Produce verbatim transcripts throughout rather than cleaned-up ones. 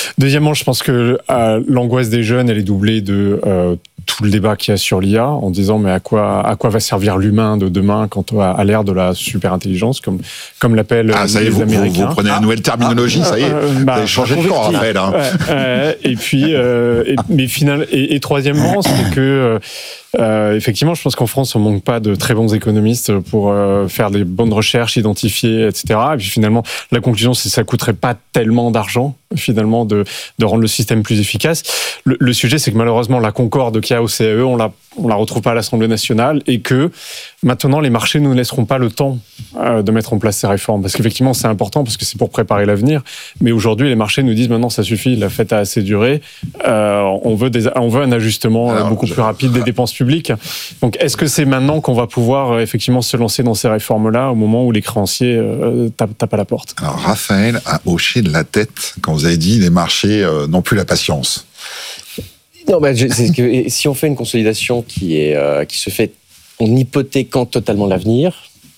Deuxièmement, je pense que euh, l'angoisse des jeunes, elle est doublée de euh, tout le débat qu'il y a sur l'I A, en disant mais à quoi, à quoi va servir l'humain de demain quand on a à l'ère de la super-intelligence, comme, comme l'appellent ah, ça y est, les vous, Américains. Vous, vous prenez une nouvelle terminologie, ah, ça y est, euh, bah, vous avez changé de camp, Raphaël. Hein. Ouais, euh, et puis, euh, et, mais final, et, et troisièmement, c'est que euh, effectivement, je pense qu'en France, on manque pas de très bons économistes pour euh, faire des bonnes recherches, identifier, et cetera. Et puis finalement, la conclusion, c'est que ça coûterait pas tellement d'argent, finalement, de, de rendre le système plus efficace. Le, le sujet, c'est que malheureusement, la concorde qu'il y a au C A E, on la, on la retrouve pas à l'Assemblée nationale, et que maintenant, les marchés ne nous laisseront pas le temps euh, de mettre en place ces réformes. Parce qu'effectivement, c'est important, parce que c'est pour préparer l'avenir. Mais aujourd'hui, les marchés nous disent maintenant, ça suffit, la fête a assez duré. Euh, on veut des, on veut un ajustement Alors, beaucoup je... plus rapide des dépenses publiques. Donc, est-ce que c'est maintenant qu'on va pouvoir euh, effectivement se lancer dans ces réformes-là, au moment où les créanciers euh, tapent, tapent à la porte? Alors, Raphaël a hoché de la tête quand vous avez dit les marchés euh, n'ont plus la patience. Non, bah, je, c'est que si on fait une consolidation qui est euh, qui se fait en hypothéquant totalement l'avenir,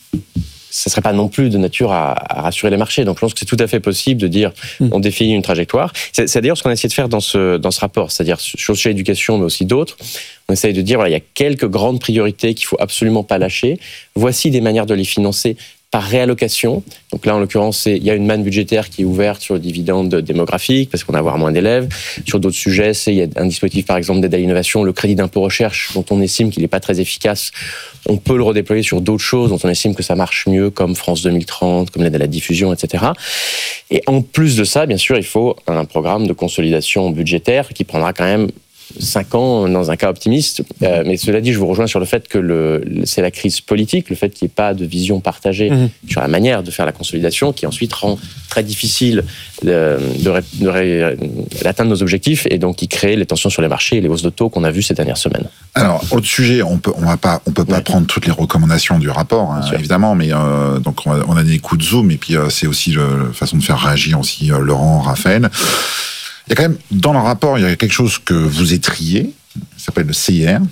ça ne serait pas non plus de nature à, à rassurer les marchés. Donc je pense que c'est tout à fait possible de dire mmh. on définit une trajectoire. C'est, c'est d'ailleurs ce qu'on a essayé de faire dans ce, dans ce rapport, c'est-à-dire sur l'éducation, mais aussi d'autres. On essaye de dire voilà, il y a quelques grandes priorités qu'il ne faut absolument pas lâcher. Voici des manières de les financer par réallocation. Donc là, en l'occurrence, c'est, il y a une manne budgétaire qui est ouverte sur le dividende démographique, parce qu'on va avoir moins d'élèves. Sur d'autres sujets, c'est, il y a un dispositif, par exemple, d'aide à l'innovation, le crédit d'impôt recherche, dont on estime qu'il n'est pas très efficace. On peut le redéployer sur d'autres choses, dont on estime que ça marche mieux, comme France deux mille trente, comme l'aide à la diffusion, et cetera. Et en plus de ça, bien sûr, il faut un programme de consolidation budgétaire qui prendra quand même cinq ans dans un cas optimiste. Euh, mais cela dit, je vous rejoins sur le fait que le, c'est la crise politique, le fait qu'il n'y ait pas de vision partagée mmh. sur la manière de faire la consolidation, qui ensuite rend très difficile de, de, de, de, d'atteindre nos objectifs et donc qui crée les tensions sur les marchés et les hausses de taux qu'on a vues ces dernières semaines. Alors, autre sujet, on peut, on va pas, on peut pas ouais. prendre toutes les recommandations du rapport, hein, évidemment, mais euh, donc on a, on a des coups de zoom et puis euh, c'est aussi le, la façon de faire réagir aussi euh, Laurent, Raphaël. Il y a quand même, dans le rapport, il y a quelque chose que vous étriez, ça s'appelle le C I R.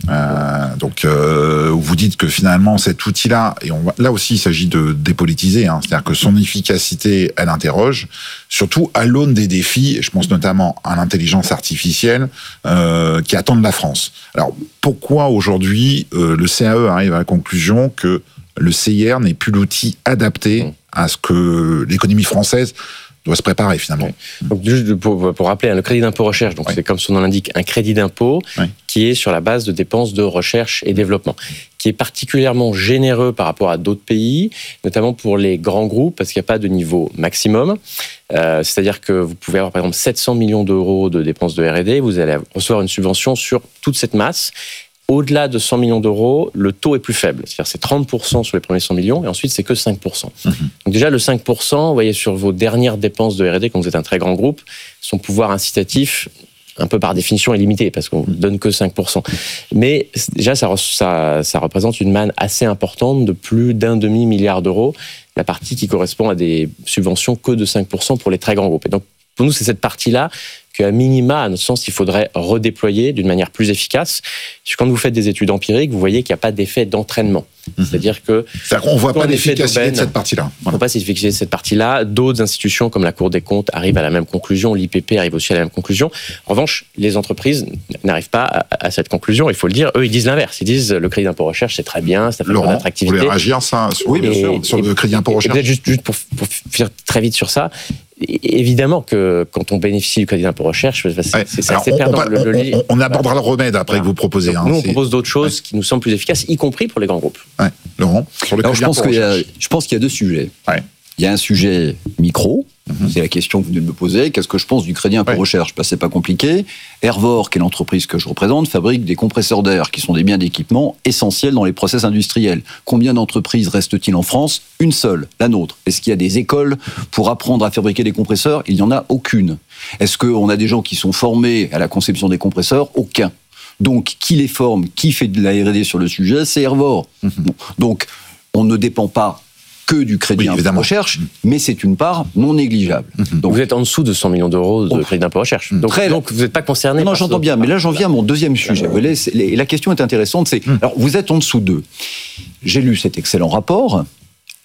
Euh, donc, euh, vous dites que finalement, cet outil-là, et on va, là aussi, il s'agit de dépolitiser, hein, c'est-à-dire que son efficacité, elle interroge, surtout à l'aune des défis, je pense notamment à l'intelligence artificielle, euh, qui attendent la France. Alors, pourquoi aujourd'hui, euh, le C A E arrive à la conclusion que le C I R n'est plus l'outil adapté à ce que l'économie française doit se préparer finalement. Oui. Donc juste pour, pour rappeler, le crédit d'impôt recherche, donc oui. c'est comme son nom l'indique, un crédit d'impôt oui. qui est sur la base de dépenses de recherche et développement, qui est particulièrement généreux par rapport à d'autres pays, notamment pour les grands groupes, parce qu'il n'y a pas de niveau maximum. Euh, c'est-à-dire que vous pouvez avoir par exemple sept cents millions d'euros de dépenses de R et D, vous allez recevoir une subvention sur toute cette masse. Au-delà de cent millions d'euros, le taux est plus faible. C'est-à-dire c'est trente pour cent sur les premiers cent millions et ensuite c'est que cinq pour cent. Mmh. Donc déjà le cinq pour cent, vous voyez sur vos dernières dépenses de R et D, quand vous êtes un très grand groupe, son pouvoir incitatif, un peu par définition, est limité parce qu'on ne donne que cinq pour cent. Mais déjà ça, ça, ça représente une manne assez importante de plus d'un demi-milliard d'euros, la partie qui correspond à des subventions que de cinq pour cent pour les très grands groupes. Et donc pour nous c'est cette partie-là qu'à minima, à notre sens, il faudrait redéployer d'une manière plus efficace. Quand vous faites des études empiriques, vous voyez qu'il n'y a pas d'effet d'entraînement. Mmh. C'est-à-dire que... C'est-à-dire qu'on ne voit pas l'efficacité de cette partie-là. Voilà. On ne voit pas l'efficacité de cette partie-là. D'autres institutions, comme la Cour des comptes, arrivent à la même conclusion. L'I P P arrive aussi à la même conclusion. En revanche, les entreprises n'arrivent pas à, à cette conclusion. Il faut le dire. Eux, ils disent l'inverse. Ils disent le crédit d'impôt recherche, c'est très bien, ça fait Laurent, de l'attractivité. Vous voulez réagir ça, sur, oui, bien sûr, sur le crédit d'impôt recherche. Peut-être juste, juste pour, pour faire très vite sur ça. Évidemment que quand on bénéficie du crédit d'impôt recherche, c'est, ouais. c'est, c'est assez perdant. On, on, on, on abordera le remède après voilà. que vous proposez. Donc, hein, nous, on c'est... propose d'autres choses ouais. qui nous semblent plus efficaces, y compris pour les grands groupes. Ouais. Laurent, sur le Alors, crédit je pense d'impôt qu'il y a, recherche. je pense qu'il y a deux sujets. Ouais. Il y a un sujet micro. Mmh. C'est la question que vous venez de me poser. Qu'est-ce que je pense du crédit impôt ouais. recherche ? Ben, c'est pas compliqué. Hervor, qui est l'entreprise que je représente, fabrique des compresseurs d'air, qui sont des biens d'équipement essentiels dans les process industriels. Combien d'entreprises restent-ils en France ? Une seule, la nôtre. Est-ce qu'il y a des écoles pour apprendre à fabriquer des compresseurs ? Il n'y en a aucune. Est-ce qu'on a des gens qui sont formés à la conception des compresseurs ? Aucun. Donc, qui les forme ? Qui fait de la R et D sur le sujet ? C'est Hervor. Mmh. Bon. Donc, on ne dépend pas que du crédit oui, d'impôt recherche, mais c'est une part non négligeable. Mmh. Donc vous êtes en dessous de cent millions d'euros de crédit d'impôt recherche. Donc, Très, donc vous n'êtes pas concerné. Non, non j'entends bien, mais là j'en viens à mon deuxième sujet. Vous voyez, c'est, la question est intéressante, c'est, mmh. alors vous êtes en dessous d'eux. J'ai lu cet excellent rapport,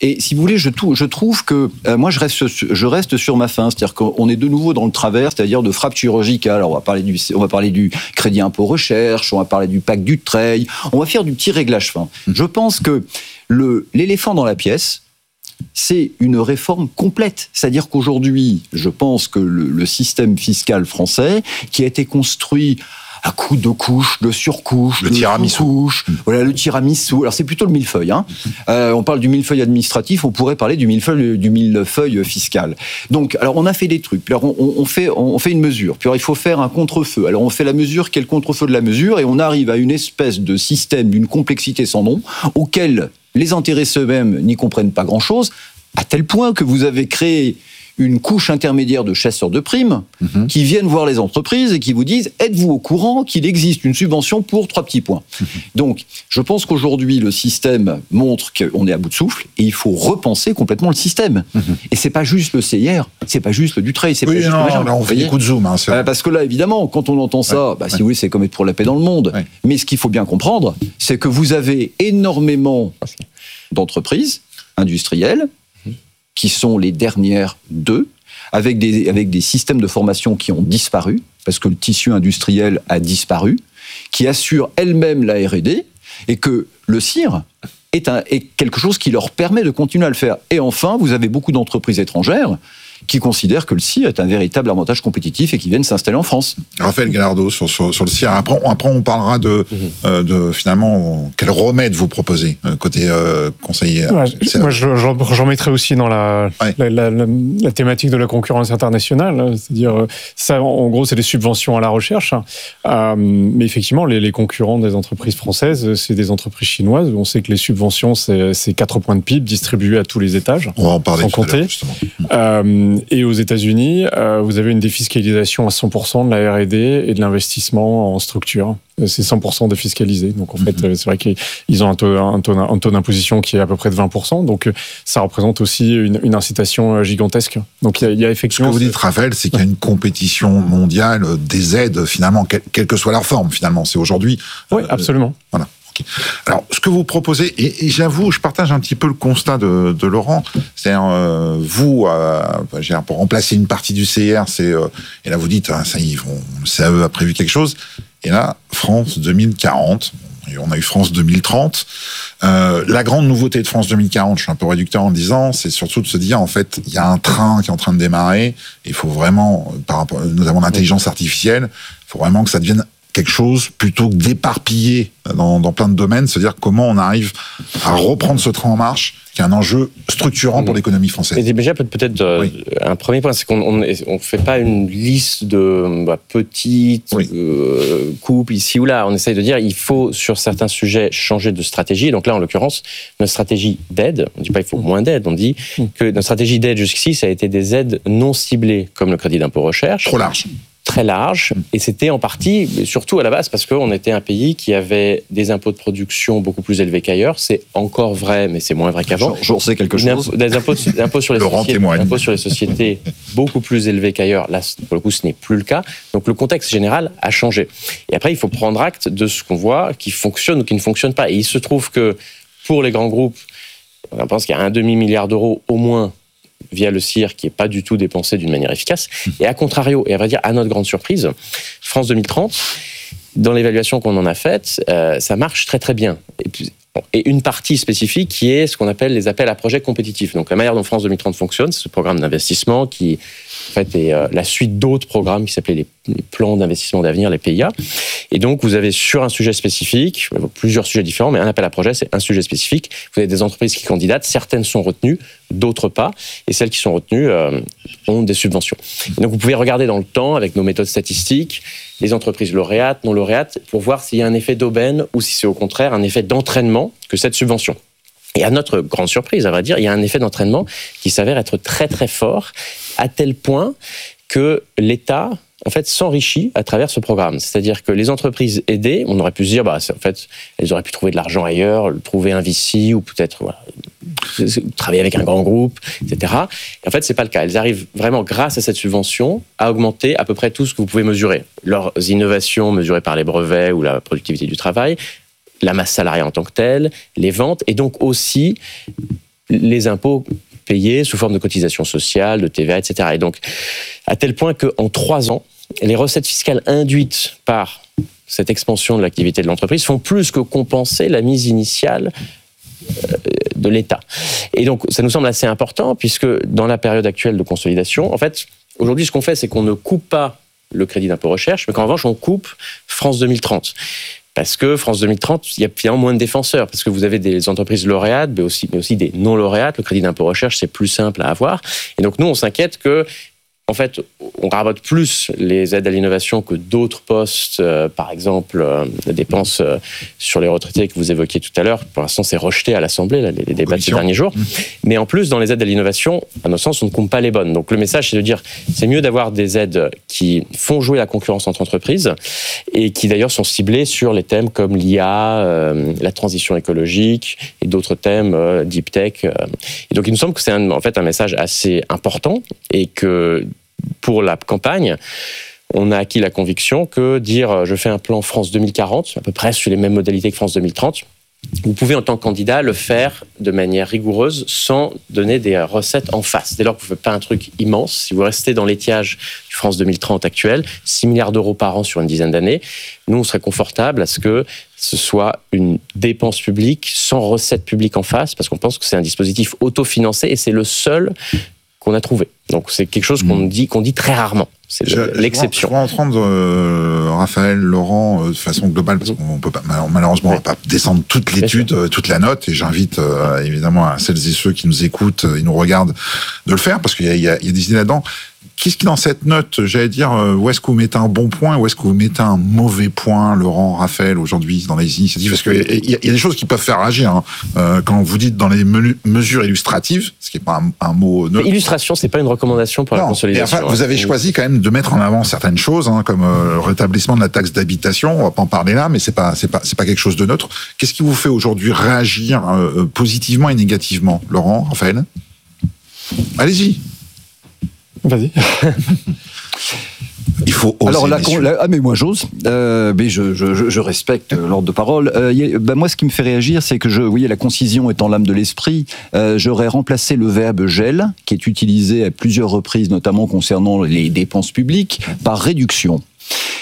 Et si vous voulez, je, je trouve que euh, moi, je reste, je reste sur ma faim. C'est-à-dire qu'on est de nouveau dans le travers, c'est-à-dire de frappe chirurgicale. Alors, on va parler du, on va parler du crédit impôt recherche, on va parler du pacte du Treuil, on va faire du petit réglage fin. Je pense que le, l'éléphant dans la pièce, c'est une réforme complète. C'est-à-dire qu'aujourd'hui, je pense que le, le système fiscal français, qui a été construit à coup de couches, de surcouches, le de tiramisu. sous-couches, voilà, le tiramisu. Alors c'est plutôt le millefeuille. Hein. Euh, on parle du millefeuille administratif, on pourrait parler du millefeuille, du millefeuille fiscal. Donc, alors on a fait des trucs. Puis alors on, on fait, on fait une mesure. Puis alors il faut faire un contre-feu. Alors on fait la mesure, quel contre-feu de la mesure, et on arrive à une espèce de système d'une complexité sans nom, auquel les intéressés eux-mêmes n'y comprennent pas grand-chose, à tel point que vous avez créé une couche intermédiaire de chasseurs de primes mmh. qui viennent voir les entreprises et qui vous disent « Êtes-vous au courant qu'il existe une subvention pour trois petits points mmh. ?» Donc, je pense qu'aujourd'hui, le système montre qu'on est à bout de souffle et il faut repenser complètement le système. Mmh. Et c'est pas juste le C I R, c'est pas juste le Dutreil, c'est oui, pas juste non, le machin. Là, on fait des coups de zoom. Hein, euh, parce que là, évidemment, quand on entend ça, ouais, bah, ouais. si vous voulez, c'est comme être pour la paix dans le monde. Ouais. Mais ce qu'il faut bien comprendre, c'est que vous avez énormément d'entreprises industrielles qui sont les dernières d'eux, avec des, avec des systèmes de formation qui ont disparu, parce que le tissu industriel a disparu, qui assurent elles-mêmes la R et D, et que le C I R est, un, est quelque chose qui leur permet de continuer à le faire. Et enfin, vous avez beaucoup d'entreprises étrangères qui considèrent que le C I R est un véritable avantage compétitif et qui viennent s'installer en France. Raphaël Gallardo, sur, sur, sur le C I R. Après, après on parlera de, mmh. euh, de finalement, quel remède vous proposez, côté euh, conseiller. Ouais, moi, je, j'en, j'en mettrais aussi dans la, ouais. la, la, la, la thématique de la concurrence internationale. C'est-à-dire, ça, en gros, c'est des subventions à la recherche. Euh, mais effectivement, les, les concurrents des entreprises françaises, c'est des entreprises chinoises. On sait que les subventions, c'est, c'est quatre points de P I B distribués à tous les étages. On va en parler sans compter. Euh, Et aux États-Unis, euh, vous avez une défiscalisation à cent pour cent de la R et D et de l'investissement en structure. C'est cent pour cent défiscalisé. Donc en fait, mm-hmm. c'est vrai qu'ils ont un taux, un, taux, un taux d'imposition qui est à peu près de vingt pour cent. Donc ça représente aussi une, une incitation gigantesque. Donc il y a, il y a effectivement... Ce que vous dites, Raphaël, c'est qu'il y a une compétition mondiale des aides, finalement, quelle, quelle que soit leur forme, finalement. C'est aujourd'hui... Oui, euh, absolument. Voilà. Alors, ce que vous proposez, et, et j'avoue, je partage un petit peu le constat de, de Laurent, c'est-à-dire, euh, vous, euh, pour remplacer une partie du C I R, c'est, euh, et là vous dites, ah, ça y est, on, le C A E a prévu quelque chose, et là, France deux mille quarante, et on a eu France deux mille trente, euh, la grande nouveauté de France deux mille quarante, je suis un peu réducteur en le disant, c'est surtout de se dire, en fait, il y a un train qui est en train de démarrer, il faut vraiment, par rapport, notamment l'intelligence artificielle, il faut vraiment que ça devienne quelque chose plutôt que d'éparpiller dans, dans plein de domaines, c'est-à-dire comment on arrive à reprendre ce train en marche, qui est un enjeu structurant pour l'économie française. Et déjà, peut-être euh, oui. un premier point, c'est qu'on ne on fait pas une liste de bah, petites oui. euh, coupes ici ou là. On essaye de dire il faut, sur certains sujets, changer de stratégie. Donc là, en l'occurrence, notre stratégie d'aide, on ne dit pas il faut moins d'aide, on dit que notre stratégie d'aide jusqu'ici, ça a été des aides non ciblées, comme le crédit d'impôt recherche. Trop large. Très large, et c'était en partie, surtout à la base, parce qu'on était un pays qui avait des impôts de production beaucoup plus élevés qu'ailleurs. C'est encore vrai, mais c'est moins vrai qu'avant. J'en sais quelque chose. Des impôts, des impôts sur les sociétés, des impôts sur les sociétés beaucoup plus élevés qu'ailleurs. Là, pour le coup, ce n'est plus le cas. Donc, le contexte général a changé. Et après, il faut prendre acte de ce qu'on voit qui fonctionne ou qui ne fonctionne pas. Et il se trouve que pour les grands groupes, on pense qu'il y a un demi-milliard d'euros au moins via le C I R qui n'est pas du tout dépensé d'une manière efficace. Et à contrario, et à vrai dire, à notre grande surprise, France deux mille trente, dans l'évaluation qu'on en a faite, euh, ça marche très très bien. Et, puis, bon, et une partie spécifique qui est ce qu'on appelle les appels à projets compétitifs. Donc la manière dont France deux mille trente fonctionne, c'est ce programme d'investissement qui en fait, est euh, la suite d'autres programmes qui s'appelaient les, les plans d'investissement d'avenir, les P I A. Et donc vous avez sur un sujet spécifique, plusieurs sujets différents, mais un appel à projet, c'est un sujet spécifique. Vous avez des entreprises qui candidatent, certaines sont retenues, d'autres pas, et celles qui sont retenues euh, ont des subventions. Et donc vous pouvez regarder dans le temps, avec nos méthodes statistiques, les entreprises lauréates, non lauréates, pour voir s'il y a un effet d'aubaine ou si c'est au contraire un effet d'entraînement que cette subvention. Et à notre grande surprise, à vrai dire, il y a un effet d'entraînement qui s'avère être très très fort, à tel point que l'État en fait, s'enrichit à travers ce programme. C'est-à-dire que les entreprises aidées, on aurait pu se dire, bah, en fait, elles auraient pu trouver de l'argent ailleurs, trouver un V C ou peut-être voilà, travailler avec un grand groupe, et cetera. Et en fait, c'est pas le cas. Elles arrivent vraiment, grâce à cette subvention, à augmenter à peu près tout ce que vous pouvez mesurer. Leurs innovations mesurées par les brevets ou la productivité du travail, la masse salariale en tant que telle, les ventes, et donc aussi les impôts payés sous forme de cotisations sociales, de T V A, et cetera. Et donc, à tel point qu'en trois ans, les recettes fiscales induites par cette expansion de l'activité de l'entreprise font plus que compenser la mise initiale de l'État. Et donc, ça nous semble assez important, puisque dans la période actuelle de consolidation, en fait, aujourd'hui, ce qu'on fait, c'est qu'on ne coupe pas le crédit d'impôt recherche, mais qu'en revanche, on coupe France deux mille trente. Parce que France deux mille trente, il y a finalement moins de défenseurs, parce que vous avez des entreprises lauréates, mais aussi, mais aussi des non-lauréates. Le crédit d'impôt recherche, c'est plus simple à avoir. Et donc, nous, on s'inquiète que, en fait, on rabote plus les aides à l'innovation que d'autres postes, euh, par exemple, euh, les dépenses euh, sur les retraités que vous évoquiez tout à l'heure. Pour l'instant, c'est rejeté à l'Assemblée, là, les, les débats de ces derniers jours. Mmh. Mais en plus, dans les aides à l'innovation, à notre sens, on ne compte pas les bonnes. Donc le message, c'est de dire, c'est mieux d'avoir des aides qui font jouer la concurrence entre entreprises et qui d'ailleurs sont ciblées sur les thèmes comme l'I A, euh, la transition écologique et d'autres thèmes, euh, deep tech. Euh. Et donc il nous semble que c'est un, en fait un message assez important et que pour la campagne, on a acquis la conviction que dire je fais un plan France deux mille quarante, à peu près sur les mêmes modalités que France deux mille trente, vous pouvez en tant que candidat le faire de manière rigoureuse sans donner des recettes en face. Dès lors que vous ne faites pas un truc immense, si vous restez dans l'étiage du France deux mille trente actuel, six milliards d'euros par an sur une dizaine d'années, nous on serait confortable à ce que ce soit une dépense publique sans recettes publiques en face, parce qu'on pense que c'est un dispositif autofinancé et c'est le seul qu'on a trouvé. Donc c'est quelque chose qu'on dit, qu'on dit très rarement. C'est je, l'exception. Je vais entendre euh, Raphaël, Laurent, euh, de façon globale, parce qu'on peut pas, malheureusement, oui. on va pas descendre toute l'étude, euh, toute la note, et j'invite euh, évidemment à celles et ceux qui nous écoutent euh, et nous regardent de le faire, parce qu'il y a, il y a, il y a des idées là-dedans. Qu'est-ce qui, dans cette note, j'allais dire, où est-ce que vous mettez un bon point, où est-ce que vous mettez un mauvais point, Laurent, Raphaël, aujourd'hui, dans les initiatives? Parce qu'il y, y a des choses qui peuvent faire réagir. Hein. Euh, quand vous dites dans les menu- mesures illustratives, ce qui n'est pas un, un mot neutre. Illustration, c'est pas une recommandation pour non, la consolidation. Enfin, vous avez choisi quand même de mettre en avant certaines choses, hein, comme euh, le rétablissement de la taxe d'habitation. On va pas en parler là, mais c'est pas, c'est pas, c'est pas quelque chose de neutre. Qu'est-ce qui vous fait aujourd'hui réagir euh, positivement et négativement, Laurent, Raphaël? Allez-y. Vas-y. Il faut oser. Alors, la, la, ah, mais moi j'ose, euh, mais je, je, je respecte l'ordre de parole. Euh, y a, bah, moi, ce qui me fait réagir, c'est que je, vous voyez, la concision étant l'âme de l'esprit, euh, j'aurais remplacé le verbe gel, qui est utilisé à plusieurs reprises, notamment concernant les dépenses publiques, par réduction. Pourquoi ?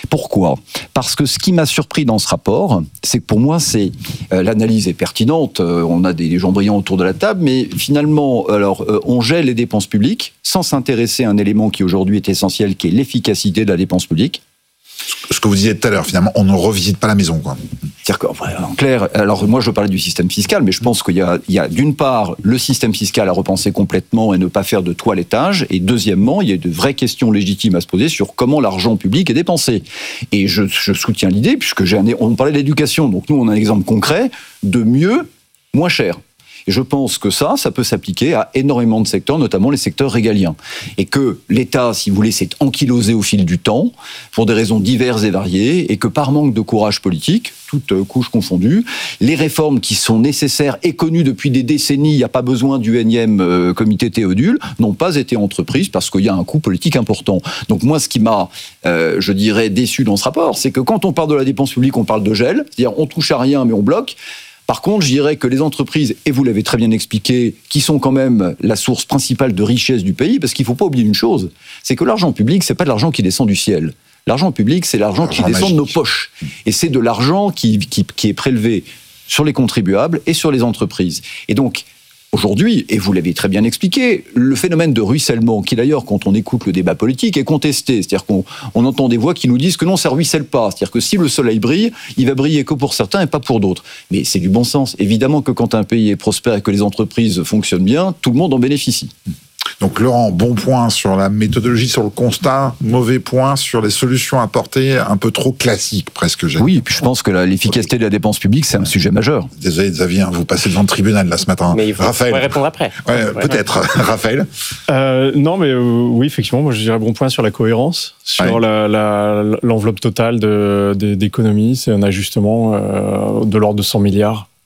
Parce que ce qui m'a surpris dans ce rapport, c'est que pour moi, c'est euh, l'analyse est pertinente. Euh, on a des, des gens brillants autour de la table, mais finalement, alors euh, on gèle les dépenses publiques sans s'intéresser à un élément qui aujourd'hui est essentiel, qui est l'efficacité de la dépense publique. Ce que vous disiez tout à l'heure, finalement, on ne revisite pas la maison, quoi. C'est-à-dire qu'en clair, alors moi je parlais du système fiscal, mais je pense qu'il y a, il y a d'une part le système fiscal à repenser complètement et ne pas faire de toilettage, et deuxièmement, il y a de vraies questions légitimes à se poser sur comment l'argent public est dépensé. Et je, je soutiens l'idée, puisque j'ai un, on parlait d'éducation, donc nous on a un exemple concret de mieux, moins cher. Et je pense que ça, ça peut s'appliquer à énormément de secteurs, notamment les secteurs régaliens. Et que l'État, si vous voulez, s'est ankylosé au fil du temps, pour des raisons diverses et variées, et que par manque de courage politique, toutes couches confondues, les réformes qui sont nécessaires et connues depuis des décennies, il n'y a pas besoin du énième euh, comité Théodule, n'ont pas été entreprises parce qu'il y a un coût politique important. Donc moi, ce qui m'a, euh, je dirais, déçu dans ce rapport, c'est que quand on parle de la dépense publique, on parle de gel, c'est-à-dire on touche à rien mais on bloque. Par contre, je dirais que les entreprises, et vous l'avez très bien expliqué, qui sont quand même la source principale de richesse du pays, parce qu'il ne faut pas oublier une chose, c'est que l'argent public, ce n'est pas de l'argent qui descend du ciel. L'argent public, c'est l'argent, l'argent qui descend magique. de nos poches. Et c'est de l'argent qui, qui, qui est prélevé sur les contribuables et sur les entreprises. Et donc, aujourd'hui, et vous l'avez très bien expliqué, le phénomène de ruissellement, qui d'ailleurs, quand on écoute le débat politique, est contesté. C'est-à-dire qu'on on entend des voix qui nous disent que non, ça ruisselle pas. C'est-à-dire que si le soleil brille, il va briller que pour certains et pas pour d'autres. Mais c'est du bon sens. Évidemment que quand un pays est prospère et que les entreprises fonctionnent bien, tout le monde en bénéficie. Donc Laurent, bon point sur la méthodologie, sur le constat, mauvais point sur les solutions apportées, un peu trop classiques presque. Oui, et puis je pense que la, l'efficacité de la dépense publique, c'est un sujet majeur. Désolé Xavier, vous passez devant le tribunal là ce matin. Mais il faut, Raphaël. faut répondre après. Ouais, ouais. Peut-être. Raphaël. Euh, non, mais euh, oui, effectivement, moi je dirais bon point sur la cohérence, sur ouais. la, la, l'enveloppe totale de, de, d'économie. C'est un ajustement euh, de l'ordre de cent milliards.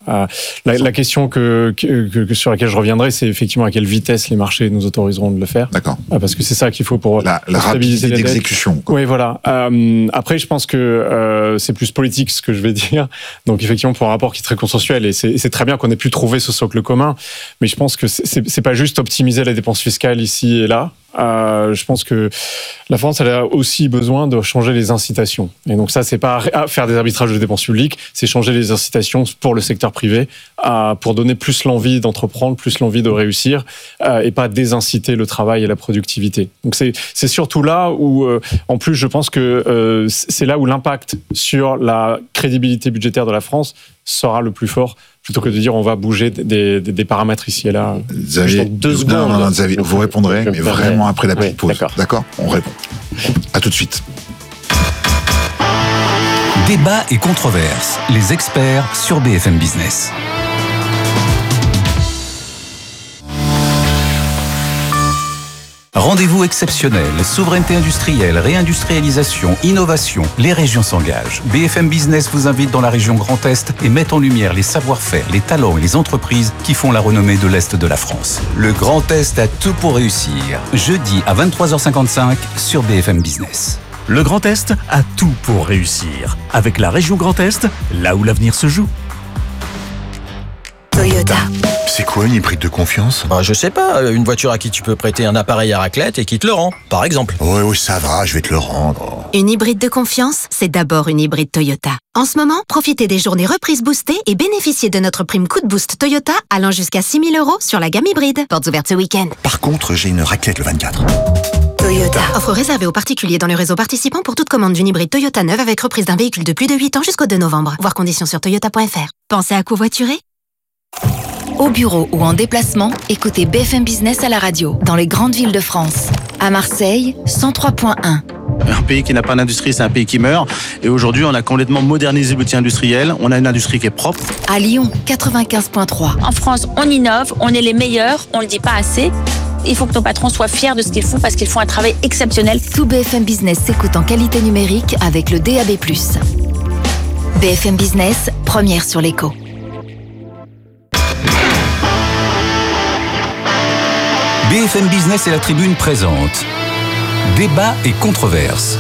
Euh, la, la question que, que, que sur laquelle je reviendrai, c'est effectivement à quelle vitesse les marchés nous autoriseront de le faire. D'accord. Euh, parce que c'est ça qu'il faut pour la, la stabiliser rapidité les d'exécution. dettes. Oui, voilà. Euh, après, je pense que euh, c'est plus politique ce que je vais dire. Donc effectivement, pour un rapport qui est très consensuel, et c'est, c'est très bien qu'on ait pu trouver ce socle commun. Mais je pense que c'est, c'est, c'est pas juste optimiser les dépenses fiscales ici et là. Euh, je pense que la France, elle a aussi besoin de changer les incitations. Et donc ça, c'est pas faire des arbitrages de dépenses publiques, c'est changer les incitations pour le secteur privé, euh, pour donner plus l'envie d'entreprendre, plus l'envie de réussir, euh, et pas désinciter le travail et la productivité. Donc c'est c'est surtout là où, euh, en plus, je pense que euh, c'est là où l'impact sur la crédibilité budgétaire de la France sera le plus fort, plutôt que de dire on va bouger des, des, des paramètres ici et là. Xavier, deux secondes. Non, non, Xavier, vous répondrez, mais vraiment après la petite oui, pause. D'accord. d'accord On répond. À tout de suite. Débat et controverses. Les experts sur B F M Business. Rendez-vous exceptionnel, souveraineté industrielle, réindustrialisation, innovation, les régions s'engagent. B F M Business vous invite dans la région Grand Est et met en lumière les savoir-faire, les talents et les entreprises qui font la renommée de l'Est de la France. Le Grand Est a tout pour réussir. Jeudi à vingt-trois heures cinquante-cinq sur B F M Business. Le Grand Est a tout pour réussir. Avec la région Grand Est, là où l'avenir se joue. Toyota. C'est quoi une hybride de confiance ? Bah, je sais pas, une voiture à qui tu peux prêter un appareil à raclette et qui te le rend, par exemple. Oui, oui, ça va, je vais te le rendre. Une hybride de confiance, c'est d'abord une hybride Toyota. En ce moment, profitez des journées reprises boostées et bénéficiez de notre prime coup de boost Toyota allant jusqu'à six mille euros sur la gamme hybride. Portes ouvertes ce week-end. Par contre, j'ai une raclette le vingt-quatre. Toyota. Offre réservée aux particuliers dans le réseau participant pour toute commande d'une hybride Toyota neuve avec reprise d'un véhicule de plus de huit ans jusqu'au deux novembre. Voir conditions sur toyota point f r. Pensez à covoiturer ? Au bureau ou en déplacement, écoutez B F M Business à la radio, dans les grandes villes de France. À Marseille, cent trois point un. Un pays qui n'a pas d'industrie, c'est un pays qui meurt. Et aujourd'hui, on a complètement modernisé l'outil industriel. On a une industrie qui est propre. À Lyon, quatre-vingt-quinze point trois. En France, on innove, on est les meilleurs, on le dit pas assez. Il faut que nos patrons soient fiers de ce qu'ils font parce qu'ils font un travail exceptionnel. Tout B F M Business s'écoute en qualité numérique avec le D A B plus. B F M Business, première sur l'écho. B F M Business et la Tribune présente Débat et controverses.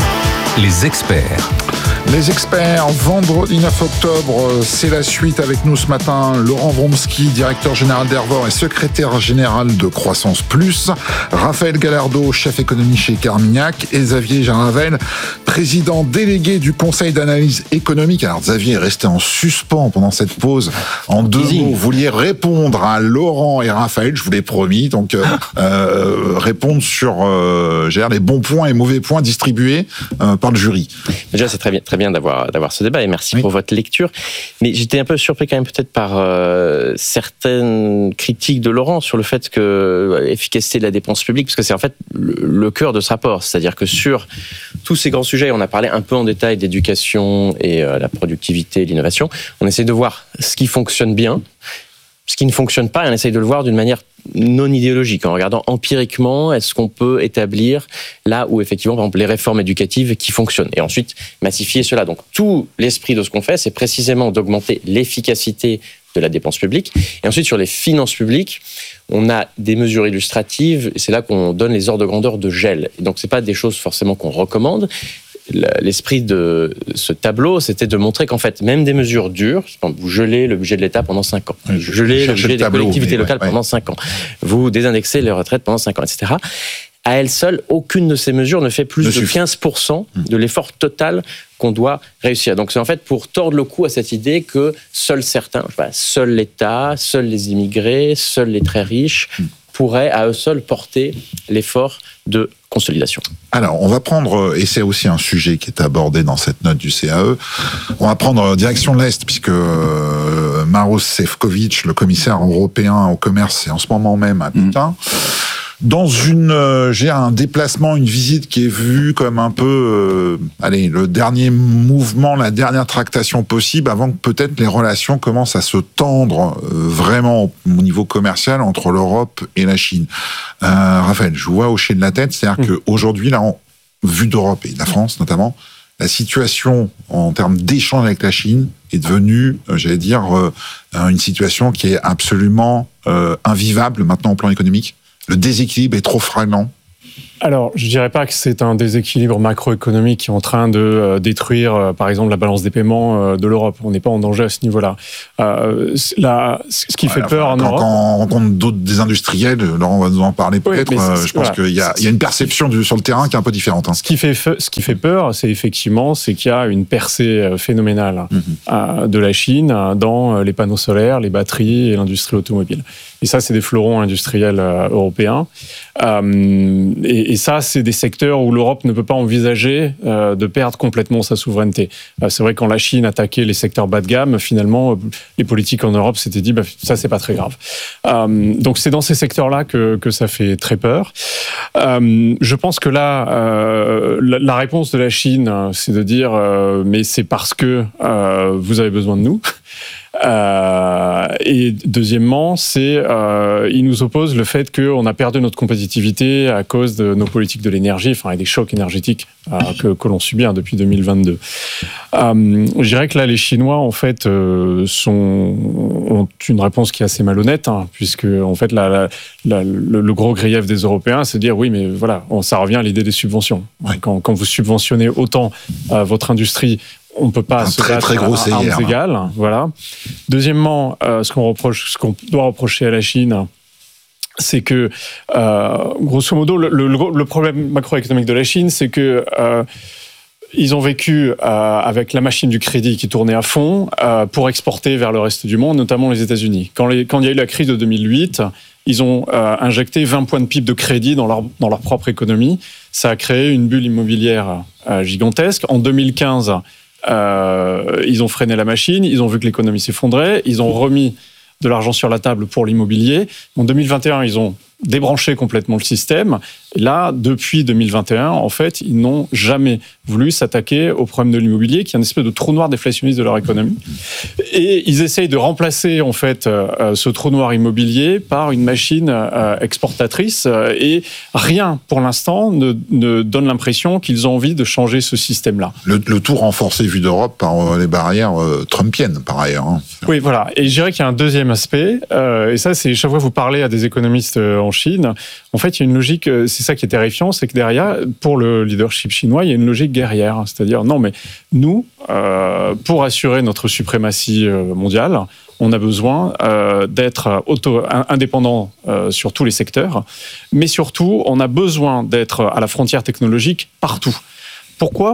Les experts. Les experts, vendredi neuf octobre, c'est la suite avec nous ce matin. Laurent Wromski, directeur général d'Hervor et secrétaire général de Croissance Plus. Raphaël Gallardo, chef économie chez Carmignac. Et Xavier Jarravel, président délégué du Conseil d'analyse économique. Alors Xavier est resté en suspens pendant cette pause. En deux Easy. mots, vous vouliez répondre à Laurent et Raphaël, je vous l'ai promis. Donc euh, euh, répondre sur euh, les bons points et mauvais points distribués euh, par le jury. Déjà, c'est très bien. Très bien d'avoir d'avoir ce débat et merci oui. pour votre lecture. Mais j'étais un peu surpris quand même peut-être par euh, certaines critiques de Laurent sur le fait que euh, l'efficacité de la dépense publique, parce que c'est en fait le, le cœur de ce rapport, c'est-à-dire que sur tous ces grands sujets, on a parlé un peu en détail d'éducation et euh, la productivité et l'innovation, on essaie de voir ce qui fonctionne bien, ce qui ne fonctionne pas, et on essaye de le voir d'une manière non idéologique, en regardant empiriquement, est-ce qu'on peut établir là où effectivement, par exemple, les réformes éducatives qui fonctionnent, et ensuite massifier cela. Donc tout l'esprit de ce qu'on fait, c'est précisément d'augmenter l'efficacité de la dépense publique. Et ensuite, sur les finances publiques, on a des mesures illustratives, et c'est là qu'on donne les ordres de grandeur de gel. Et donc c'est pas des choses forcément qu'on recommande. L'esprit de ce tableau, c'était de montrer qu'en fait, même des mesures dures, vous gelez le budget de l'État pendant cinq ans, vous gelez le budget le tableau, des collectivités locales ouais, pendant ouais. cinq ans, vous désindexez les retraites pendant cinq ans, et cetera. À elle seule, aucune de ces mesures ne fait plus ne de suffit. quinze pour cent de l'effort total qu'on doit réussir. Donc c'est en fait pour tordre le cou à cette idée que seuls certains, je sais pas, seul l'État, seuls les immigrés, seuls les très riches, mm. pourraient à eux seuls porter l'effort de consolidation. Alors, on va prendre, et c'est aussi un sujet qui est abordé dans cette note du C A E, on va prendre direction l'Est, puisque euh, Maroš Šefčovič, le commissaire européen au commerce, est en ce moment même à Pékin. Mmh. Dans une, euh, j'ai un déplacement, une visite qui est vue comme un peu, euh, allez, le dernier mouvement, la dernière tractation possible avant que peut-être les relations commencent à se tendre euh, vraiment au niveau commercial entre l'Europe et la Chine. Euh, Raphaël, je vous vois hocher de la tête, c'est-à-dire mmh. qu'aujourd'hui, là, en vue d'Europe et de la France notamment, la situation en termes d'échange avec la Chine est devenue, euh, j'allais dire, euh, une situation qui est absolument euh, invivable maintenant au plan économique. Le déséquilibre est trop freinant. Alors, je dirais pas que c'est un déséquilibre macroéconomique qui est en train de euh, détruire, euh, par exemple, la balance des paiements euh, de l'Europe. On n'est pas en danger à ce niveau-là. Euh, là, ce qui fait ouais, peur enfin, en quand, Europe... Quand on rencontre d'autres des industriels, Laurent va nous en parler peut-être, oui, euh, je pense voilà. qu'il y a, il y a une perception du, sur le terrain qui est un peu différente. Hein. Ce qui fait, ce qui fait peur, c'est effectivement c'est qu'il y a une percée phénoménale mm-hmm. euh, de la Chine dans les panneaux solaires, les batteries et l'industrie automobile. Et ça, c'est des fleurons industriels euh, européens. Euh, et, et ça, c'est des secteurs où l'Europe ne peut pas envisager euh, de perdre complètement sa souveraineté. Euh, c'est vrai que quand la Chine attaquait les secteurs bas de gamme, finalement, les politiques en Europe s'étaient dit, bah, ça, c'est pas très grave. Euh, donc, c'est dans ces secteurs-là que, que ça fait très peur. Euh, je pense que là, euh, la, la réponse de la Chine, c'est de dire, euh, mais c'est parce que euh, vous avez besoin de nous. Euh, et deuxièmement, c'est euh, il nous oppose le fait qu'on a perdu notre compétitivité à cause de nos politiques de l'énergie, enfin, et des chocs énergétiques euh, que, que l'on subit hein, depuis deux mille vingt-deux. Euh, je dirais que là, les Chinois, en fait, euh, sont, ont une réponse qui est assez malhonnête, hein, puisque en fait, la, la, la, le, le gros grief des Européens, c'est de dire oui, mais voilà, on, ça revient à l'idée des subventions. Ouais. Quand, quand vous subventionnez autant euh, votre industrie, on ne peut pas un se très, battre très gros à armes égales. Voilà. Deuxièmement, euh, ce qu'on reproche, ce qu'on doit reprocher à la Chine, c'est que, euh, grosso modo, le, le, le problème macroéconomique de la Chine, c'est que euh, ils ont vécu euh, avec la machine du crédit qui tournait à fond euh, pour exporter vers le reste du monde, notamment les États-Unis. Quand, les, quand il y a eu la crise de deux mille huit, ils ont euh, injecté vingt points de P I B de crédit dans leur, dans leur propre économie. Ça a créé une bulle immobilière euh, gigantesque. En deux mille quinze, Euh, ils ont freiné la machine, ils ont vu que l'économie s'effondrait, ils ont remis de l'argent sur la table pour l'immobilier. En deux mille vingt et un, ils ont débranché complètement le système. Et là, depuis deux mille vingt et un, en fait, ils n'ont jamais voulu s'attaquer au problème de l'immobilier, qui est une espèce de trou noir déflationniste de leur économie. Et ils essayent de remplacer, en fait, euh, ce trou noir immobilier par une machine euh, exportatrice. Euh, et rien, pour l'instant, ne, ne donne l'impression qu'ils ont envie de changer ce système-là. Le, le tout renforcé, vu d'Europe, par euh, les barrières euh, trumpiennes, par ailleurs. Hein. Oui, voilà. Et je dirais qu'il y a un deuxième aspect. Euh, et ça, c'est chaque fois que vous parlez à des économistes euh, en Chine, en fait, il y a une logique, c'est ça qui est terrifiant, c'est que derrière, pour le leadership chinois, il y a une logique guerrière. C'est-à-dire, non, mais nous, euh, pour assurer notre suprématie mondiale, on a besoin euh, d'être auto, indépendant euh, sur tous les secteurs, mais surtout, on a besoin d'être à la frontière technologique partout. Pourquoi ?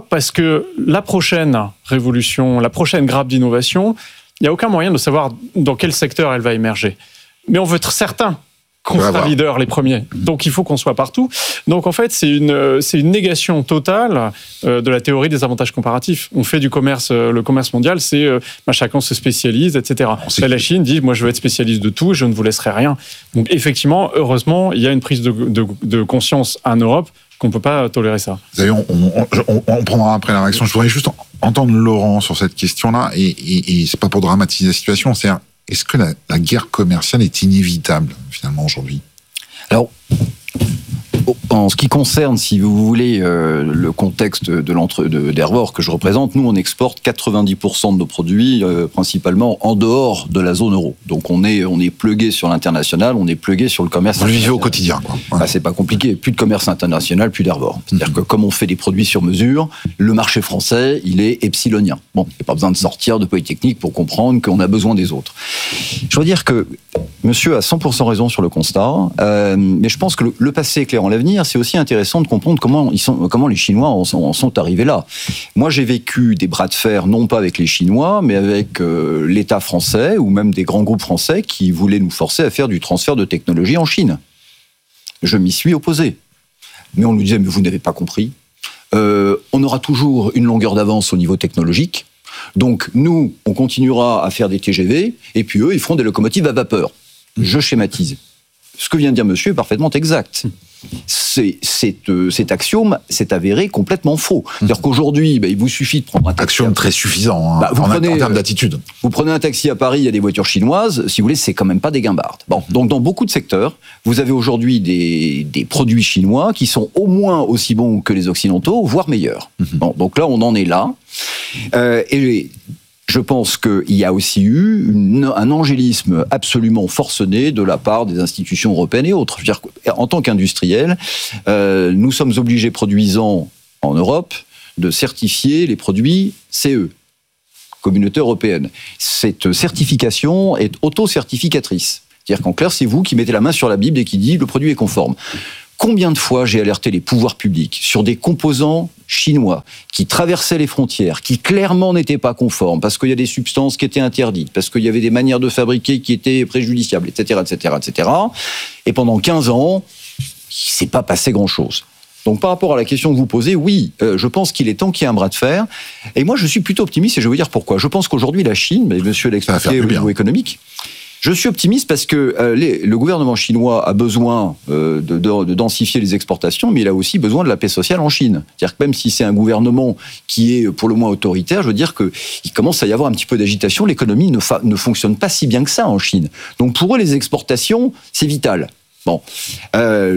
Parce que la prochaine révolution, la prochaine grappe d'innovation, il n'y a aucun moyen de savoir dans quel secteur elle va émerger. Mais on veut être certain qu'on sera leader les premiers. Donc, il faut qu'on soit partout. Donc, en fait, c'est une, c'est une négation totale euh, de la théorie des avantages comparatifs. On fait du commerce, euh, le commerce mondial, c'est euh, bah, chacun se spécialise, et cetera. Là, la Chine dit, moi, je veux être spécialiste de tout, je ne vous laisserai rien. Donc, effectivement, heureusement, il y a une prise de, de, de conscience en Europe qu'on ne peut pas tolérer ça. D'ailleurs, on, on, on, on prendra après la réaction. Je voudrais juste entendre Laurent sur cette question-là, et, et, et c'est pas pour dramatiser la situation, c'est est-ce que la, la guerre commerciale est inévitable, finalement, aujourd'hui ? Alors, en ce qui concerne, si vous voulez, euh, le contexte de l'entre, de, d'Hervor que je représente, nous, on exporte quatre-vingt-dix pour cent de nos produits, euh, principalement en dehors de la zone euro. Donc, on est, on est plugué sur l'international, on est plugué sur le commerce. Vous le vivez au quotidien, quoi. Ouais. Ah, c'est pas compliqué. Plus de commerce international, plus d'Hervor. C'est-à-dire mmh. que comme on fait des produits sur mesure, le marché français, il est epsilonien. Bon, il n'y a pas besoin de sortir de Polytechnique pour comprendre qu'on a besoin des autres. Je dois dire que monsieur a cent pour cent raison sur le constat, euh, mais je pense que le, le passé éclairant l'avenir, c'est aussi intéressant de comprendre comment, ils sont, comment les Chinois en sont, en sont arrivés là. Moi, j'ai vécu des bras de fer, non pas avec les Chinois, mais avec euh, l'État français, ou même des grands groupes français qui voulaient nous forcer à faire du transfert de technologie en Chine. Je m'y suis opposé. Mais on nous disait, mais vous n'avez pas compris. Euh, on aura toujours une longueur d'avance au niveau technologique. Donc, nous, on continuera à faire des T G V, et puis eux, ils feront des locomotives à vapeur. Je schématise. Ce que vient de dire monsieur est parfaitement exact. c'est, c'est, euh, cet axiome s'est avéré complètement faux. C'est-à-dire qu'aujourd'hui, bah, il vous suffit de prendre un taxi. Axiome très suffisant hein, bah, vous en, prenez, en termes d'attitude. Vous prenez un taxi à Paris, il y a des voitures chinoises, si vous voulez, c'est quand même pas des guimbardes. Bon, donc dans beaucoup de secteurs, vous avez aujourd'hui des, des produits chinois qui sont au moins aussi bons que les occidentaux, voire meilleurs. Mm-hmm. Bon, donc là, on en est là. Euh, et je pense qu'il y a aussi eu une, un angélisme absolument forcené de la part des institutions européennes et autres. Je veux dire, en tant qu'industriels, euh, nous sommes obligés, produisant en Europe, de certifier les produits C E, Communauté européenne. Cette certification est auto-certificatrice. C'est-à-dire qu'en clair, c'est vous qui mettez la main sur la Bible et qui dit le produit est conforme. Combien de fois j'ai alerté les pouvoirs publics sur des composants chinois qui traversaient les frontières, qui clairement n'étaient pas conformes, parce qu'il y a des substances qui étaient interdites, parce qu'il y avait des manières de fabriquer qui étaient préjudiciables, et cetera, et cetera, et cetera. Et pendant quinze ans, il ne s'est pas passé grand-chose. Donc par rapport à la question que vous posez, oui, euh, je pense qu'il est temps qu'il y ait un bras de fer. Et moi, je suis plutôt optimiste et je vais vous dire pourquoi. Je pense qu'aujourd'hui, la Chine, mais monsieur l'a expliqué au niveau économique, je suis optimiste parce que euh, les, le gouvernement chinois a besoin euh, de, de, de densifier les exportations, mais il a aussi besoin de la paix sociale en Chine. C'est-à-dire que même si c'est un gouvernement qui est pour le moins autoritaire, je veux dire qu'il commence à y avoir un petit peu d'agitation. L'économie ne, fa- ne fonctionne pas si bien que ça en Chine. Donc pour eux, les exportations, c'est vital. Bon, euh,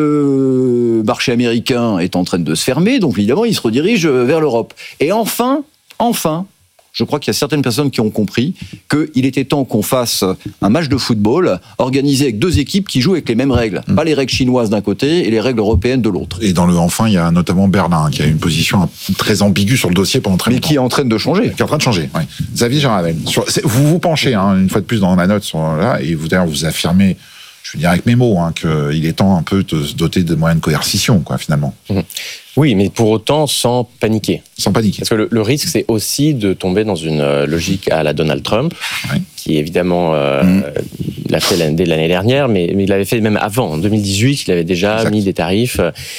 le marché américain est en train de se fermer, donc évidemment, il se redirige vers l'Europe. Et enfin, enfin, je crois qu'il y a certaines personnes qui ont compris qu'il était temps qu'on fasse un match de football organisé avec deux équipes qui jouent avec les mêmes règles. Mmh. Pas les règles chinoises d'un côté et les règles européennes de l'autre. Et dans le enfin, il y a notamment Berlin qui a une position très ambiguë sur le dossier pendant très longtemps. Mais qui est en train de changer. Qui est en train de changer, oui. Xavier Jaravel, sur, vous vous penchez hein, une fois de plus dans ma note sur, là, et vous d'ailleurs vous affirmez, je veux dire avec mes mots, hein, qu'il est temps un peu de se doter de moyens de coercition, quoi, finalement. Mmh. Oui, mais pour autant sans paniquer. Sans paniquer. Parce que le, le risque, c'est aussi de tomber dans une logique à la Donald Trump, oui. qui évidemment euh, mmh. l'a fait dès l'année dernière, mais, mais il l'avait fait même avant. En deux mille dix-huit, il avait déjà exact. mis des tarifs.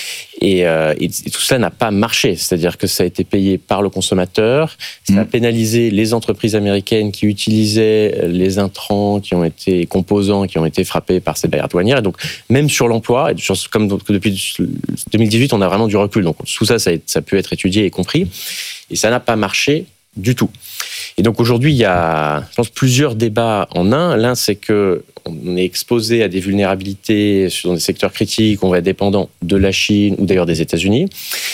Et, euh, et, et tout ça n'a pas marché. C'est-à-dire que ça a été payé par le consommateur. Ça mmh. a pénalisé les entreprises américaines qui utilisaient les intrants, qui ont été composants, qui ont été frappés par ces barrières douanières. Et donc, même sur l'emploi, et comme depuis deux mille dix-huit, on a vraiment du recul. Donc, tout ça, ça a, ça a pu être étudié et compris. Et ça n'a pas marché du tout. Et donc, aujourd'hui, il y a, je pense, plusieurs débats en un. L'un, c'est que on est exposé à des vulnérabilités dans des secteurs critiques, on va être dépendant de la Chine ou d'ailleurs des États-Unis.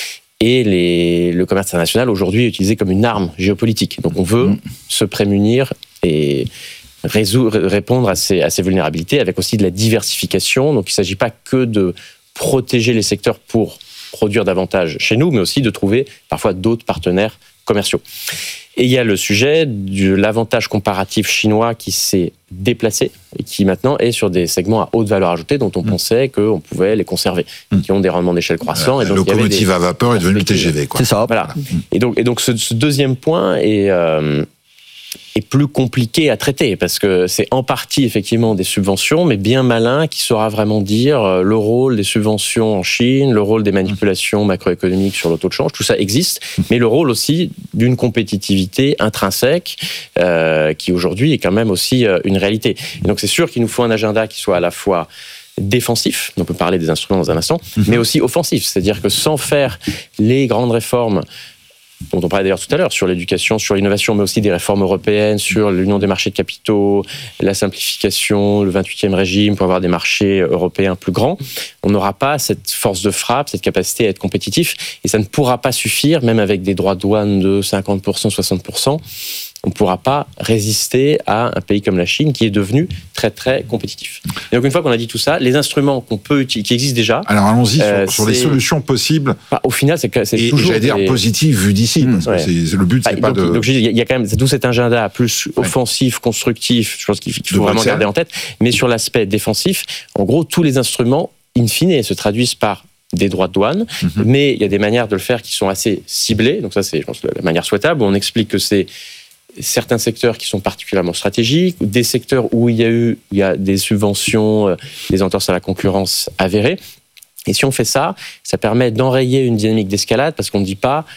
Et les, le commerce international, aujourd'hui, est utilisé comme une arme géopolitique. Donc, on veut mmh. se prémunir et résoudre, répondre à ces, à ces vulnérabilités avec aussi de la diversification. Donc, il ne s'agit pas que de protéger les secteurs pour produire davantage chez nous, mais aussi de trouver parfois d'autres partenaires commerciaux. Et il y a le sujet de l'avantage comparatif chinois qui s'est déplacé et qui maintenant est sur des segments à haute valeur ajoutée dont on mmh. pensait qu'on pouvait les conserver, mmh. qui ont des rendements d'échelle croissants. La et donc locomotive des... à vapeur est devenue le T G V. Quoi. C'est ça. Voilà. Mmh. Et donc, et donc ce, ce deuxième point est... Euh, est plus compliqué à traiter parce que c'est en partie effectivement des subventions, mais bien malin qui saura vraiment dire le rôle des subventions en Chine, le rôle des manipulations macroéconomiques sur le taux de change, tout ça existe, mais le rôle aussi d'une compétitivité intrinsèque euh, qui aujourd'hui est quand même aussi euh, une réalité. Et donc c'est sûr qu'il nous faut un agenda qui soit à la fois défensif, on peut parler des instruments dans un instant, mmh. mais aussi offensif, c'est-à-dire que sans faire les grandes réformes dont on parlait d'ailleurs tout à l'heure, sur l'éducation, sur l'innovation, mais aussi des réformes européennes, sur l'union des marchés de capitaux, la simplification, le vingt-huitième régime pour avoir des marchés européens plus grands, on n'aura pas cette force de frappe, cette capacité à être compétitif, et ça ne pourra pas suffire, même avec des droits de douane de cinquante pour cent, soixante pour cent, on ne pourra pas résister à un pays comme la Chine qui est devenu très très compétitif. Et donc une fois qu'on a dit tout ça, les instruments qu'on peut utiliser, qui existent déjà... Alors allons-y euh, sur, sur les solutions possibles. Bah, au final, c'est, c'est et, toujours... Et j'allais dire des... positives vu d'ici, parce ouais. que c'est, le but, c'est bah, pas donc, de... Donc il y a quand même tout cet agenda plus offensif, ouais. constructif, je pense qu'il faut de vraiment garder en tête, mais sur l'aspect défensif, en gros, tous les instruments, in fine, se traduisent par des droits de douane, mm-hmm. mais il y a des manières de le faire qui sont assez ciblées, donc ça c'est, je pense, la manière souhaitable, où on explique que c'est certains secteurs qui sont particulièrement stratégiques, des secteurs où il y a eu il y a des subventions, des entorses à la concurrence avérées. Et si on fait ça, ça permet d'enrayer une dynamique d'escalade parce qu'on ne dit pas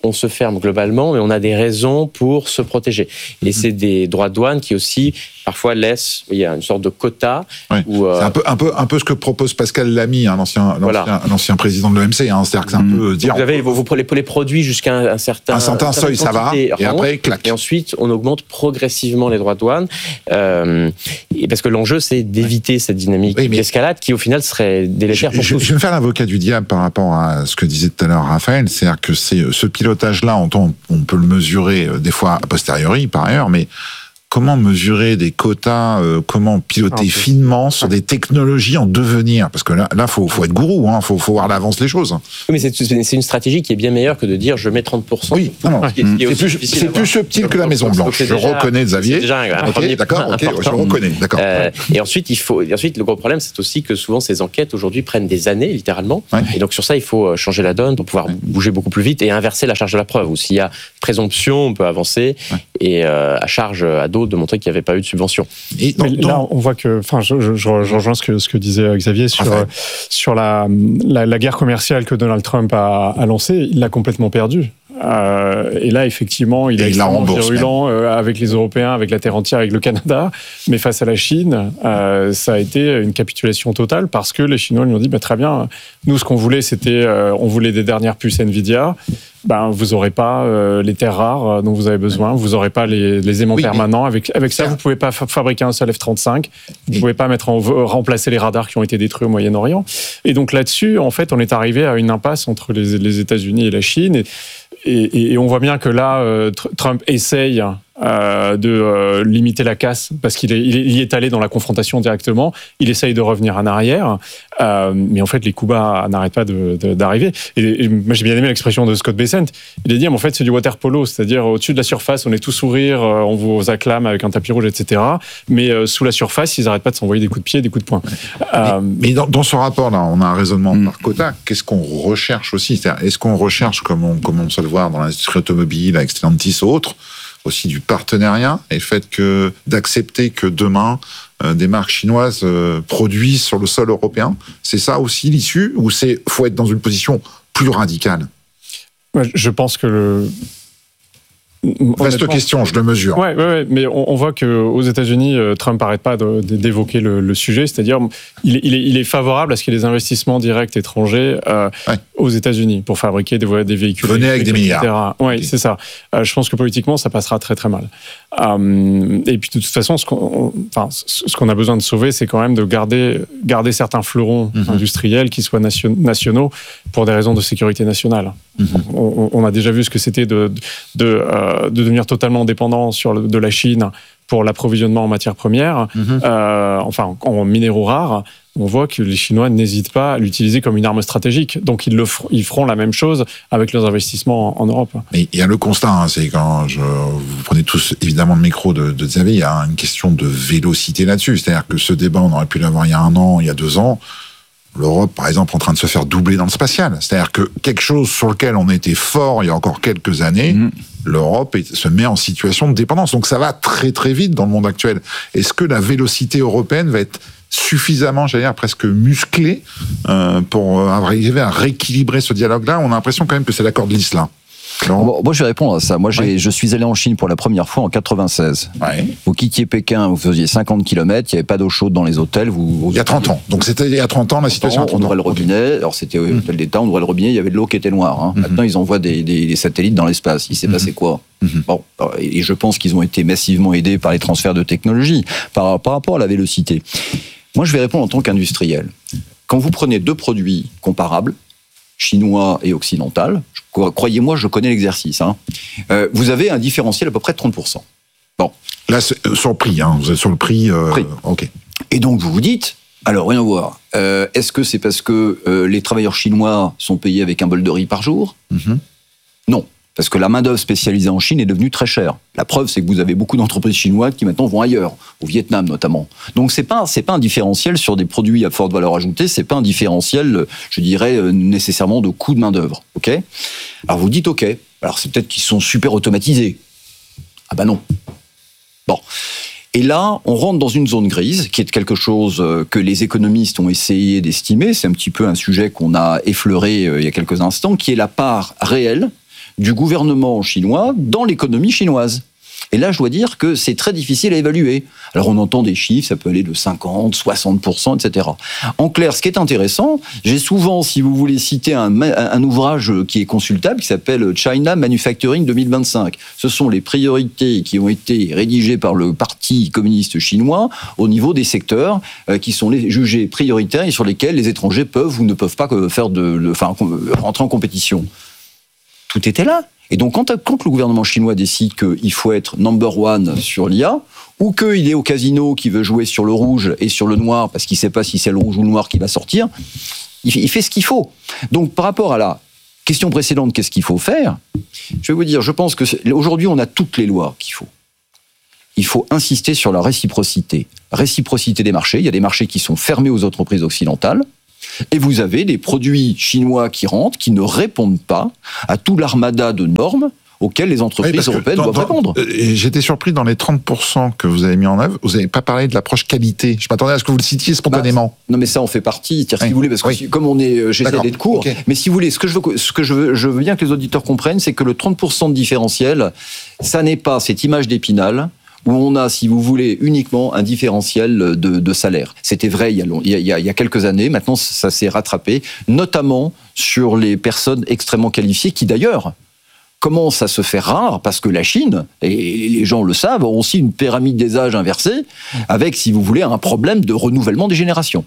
on se ferme globalement, mais on a des raisons pour se protéger. Et c'est des droits de douane qui aussi parfois laissent, il y a une sorte de quota. Ouais. Où, euh, c'est un peu, un peu, un peu ce que propose Pascal Lamy, hein, l'ancien, voilà. l'ancien, l'ancien président de l'O M C. Hein, c'est-à-dire que c'est un mmh. peu dire. Vous avez vous, vous, les, les produits jusqu'à un, un certain, un certain seuil, ça va. Et rentre, après, clac. Et ensuite, on augmente progressivement les droits de douane, euh, et parce que l'enjeu, c'est d'éviter ouais. cette dynamique oui, d'escalade qui, au final, serait délétère pour je, tous. Je vais me faire l'avocat du diable par rapport à ce que disait tout à l'heure Raphaël, c'est-à-dire que c'est ce pilotage-là, on, on peut le mesurer des fois a posteriori, par ailleurs, mais comment mesurer des quotas, euh, comment piloter ah, finement sur des technologies en devenir? Parce que là, là, faut, faut être gourou, hein, faut, faut voir l'avance les choses. Oui, mais c'est, c'est une stratégie qui est bien meilleure que de dire je mets trente pour cent. Oui, non, non. C'est, c'est, plus, c'est plus subtil que la Maison Blanche. Je déjà, reconnais, Xavier. C'est déjà un, un okay, premier d'accord, ok, je reconnais, d'accord. Euh, et ensuite, il faut, et ensuite, le gros problème, c'est aussi que souvent ces enquêtes aujourd'hui prennent des années, littéralement. Ouais. Et donc sur ça, il faut changer la donne pour pouvoir ouais. bouger beaucoup plus vite et inverser la charge de la preuve. Ou s'il y a présomption, on peut avancer ouais. et euh, à charge à d'autres de montrer qu'il n'y avait pas eu de subvention. Et donc, là, on voit que, enfin, je, je, je rejoins ce que, ce que disait Xavier sur, enfin. sur la, la, la guerre commerciale que Donald Trump a, a lancée. Il l'a complètement perdue. Euh, et là, effectivement, il est extrêmement virulent euh, avec les Européens, avec la terre entière, avec le Canada. Mais face à la Chine, euh, ça a été une capitulation totale parce que les Chinois lui ont dit bah, très bien, nous, ce qu'on voulait, c'était euh, on voulait des dernières puces Nvidia. Ben, vous n'aurez pas euh, les terres rares dont vous avez besoin, vous n'aurez pas les, les aimants oui, permanents. Avec, avec ça, vous ne pouvez pas fa- fabriquer un seul F trente-cinq, vous ne pouvez pas mettre en, remplacer les radars qui ont été détruits au Moyen-Orient. Et donc là-dessus, en fait, on est arrivé à une impasse entre les, les États-Unis et la Chine. Et, et, et on voit bien que là, euh, Trump essaye euh, de euh, limiter la casse parce qu'il est, il y est allé dans la confrontation directement. Il essaye de revenir en arrière, euh, mais en fait, les coups bas n'arrêtent pas de, de, d'arriver. Et, et moi, j'ai bien aimé l'expression de Scott Bessent. Il a dit, en fait, c'est du water polo, c'est-à-dire au-dessus de la surface, on est tous sourires, on vous acclame avec un tapis rouge, et cetera. Mais euh, sous la surface, ils n'arrêtent pas de s'envoyer des coups de pied, des coups de poing. Euh, mais mais dans, dans ce rapport-là, on a un raisonnement mmh. par quota. Qu'est-ce qu'on recherche aussi? C'est-à-dire, est-ce qu'on recherche, comme on commence à le voir dans l'industrie automobile, avec Stellantis ou autres, aussi du partenariat et le fait que d'accepter que demain euh, des marques chinoises euh, produisent sur le sol européen, c'est ça aussi l'issue ou c'est faut être dans une position plus radicale? Je pense que le Vaste question, je le mesure. Ouais, ouais, ouais, mais on, on voit qu'aux États-Unis, Trump n'arrête pas de, de, d'évoquer le, le sujet, c'est-à-dire il, il, est, il est favorable à ce qu'il y ait des investissements directs étrangers euh, ouais. aux États-Unis pour fabriquer des, des véhicules. Venez avec des milliards. Oui, okay. c'est ça. Euh, je pense que politiquement, ça passera très très mal. Euh, et puis de toute façon, ce qu'on, enfin, ce qu'on a besoin de sauver, c'est quand même de garder, garder certains fleurons mm-hmm. industriels qui soient nation, nationaux pour des raisons de sécurité nationale. Mm-hmm. On, on a déjà vu ce que c'était de, de, euh, de devenir totalement dépendant sur le, de la Chine pour l'approvisionnement en matières premières, mm-hmm. euh, enfin en minéraux rares. On voit que les Chinois n'hésitent pas à l'utiliser comme une arme stratégique. Donc, ils, le f- ils feront la même chose avec leurs investissements en, en Europe. Mais il y a le constat, hein, c'est quand je, vous prenez tous évidemment le micro de, de Xavier, il y a une question de vélocité là-dessus. C'est-à-dire que ce débat, on aurait pu l'avoir il y a un an, il y a deux ans. L'Europe, par exemple, en train de se faire doubler dans le spatial. C'est-à-dire que quelque chose sur lequel on était fort il y a encore quelques années, mmh. l'Europe est, se met en situation de dépendance. Donc ça va très très vite dans le monde actuel. Est-ce que la vélocité européenne va être suffisamment, j'allais dire, presque musclée euh, pour arriver à rééquilibrer ce dialogue-là? On a l'impression quand même que c'est la corde lisse là. Bon, moi, je vais répondre à ça. Moi, j'ai, ouais. je suis allé en Chine pour la première fois en quatre-vingt-seize. Ouais. Vous quittiez Pékin, vous faisiez cinquante kilomètres, il n'y avait pas d'eau chaude dans les hôtels. Vous, vous... Il y a trente ans. Donc, c'était il y a trente ans, la situation a trente ans. On ouvrait le robinet. Alors, c'était au hôtel d'État, on ouvrait le robinet, il y avait de l'eau qui était noire. Hein. Mm-hmm. Maintenant, ils envoient des, des, des satellites dans l'espace. Il s'est mm-hmm. passé quoi? Mm-hmm. Bon, et je pense qu'ils ont été massivement aidés par les transferts de technologie, par, par rapport à la vélocité. Moi, je vais répondre en tant qu'industriel. Quand vous prenez deux produits comparables, chinois et occidental, croyez-moi, je connais l'exercice, hein, euh, vous avez un différentiel à peu près de trente pour cent. Bon. Là, c'est, euh, sur le prix, hein, vous êtes sur le prix. Euh, prix. Ok. Et donc, vous vous dites, alors, rien à voir, euh, est-ce que c'est parce que euh, les travailleurs chinois sont payés avec un bol de riz par jour? mm-hmm. Non. Parce que la main-d'œuvre spécialisée en Chine est devenue très chère. La preuve, c'est que vous avez beaucoup d'entreprises chinoises qui maintenant vont ailleurs, au Vietnam notamment. Donc c'est pas c'est pas un différentiel sur des produits à forte valeur ajoutée, c'est pas un différentiel, je dirais nécessairement de coût de main-d'œuvre. Ok ? Alors vous dites ok. Alors c'est peut-être qu'ils sont super automatisés. Ah bah non. Bon. Et là, on rentre dans une zone grise, qui est quelque chose que les économistes ont essayé d'estimer. C'est un petit peu un sujet qu'on a effleuré il y a quelques instants, qui est la part réelle du gouvernement chinois dans l'économie chinoise. Et là, je dois dire que c'est très difficile à évaluer. Alors, on entend des chiffres, ça peut aller de cinquante, soixante pour cent, et cetera. En clair, ce qui est intéressant, j'ai souvent, si vous voulez citer un, un ouvrage qui est consultable, qui s'appelle China Manufacturing deux mille vingt-cinq. Ce sont les priorités qui ont été rédigées par le Parti communiste chinois au niveau des secteurs euh, qui sont les, jugés prioritaires et sur lesquels les étrangers peuvent ou ne peuvent pas faire de, de, enfin, rentrer en compétition. Tout était là. Et donc, quand, quand le gouvernement chinois décide qu'il faut être number one sur l'I A, ou qu'il est au casino qui veut jouer sur le rouge et sur le noir, parce qu'il ne sait pas si c'est le rouge ou le noir qui va sortir, il, il fait ce qu'il faut. Donc, par rapport à la question précédente, qu'est-ce qu'il faut faire ? Je vais vous dire, je pense qu'aujourd'hui, on a toutes les lois qu'il faut. Il faut insister sur la réciprocité. Réciprocité des marchés. Il y a des marchés qui sont fermés aux entreprises occidentales. Et vous avez des produits chinois qui rentrent, qui ne répondent pas à tout l'armada de normes auxquelles les entreprises oui, européennes dans, doivent répondre. Euh, j'étais surpris dans les trente pour cent que vous avez mis en œuvre, vous n'avez pas parlé de l'approche qualité. Je m'attendais à ce que vous le citiez spontanément. Bah, non mais ça en fait partie, oui. si vous voulez, parce que oui. si, comme on est, j'essaie d'être court, okay. mais si vous voulez, ce que, je veux, ce que je, veux, je veux bien que les auditeurs comprennent, c'est que le trente pour cent de différentiel, ça n'est pas cette image d'Épinal, où on a, si vous voulez, uniquement un différentiel de, de salaire. C'était vrai il y, a, il, y a, il y a quelques années, maintenant ça s'est rattrapé, notamment sur les personnes extrêmement qualifiées, qui d'ailleurs commencent à se faire rares, parce que la Chine, et les gens le savent, ont aussi une pyramide des âges inversée, avec, si vous voulez, un problème de renouvellement des générations.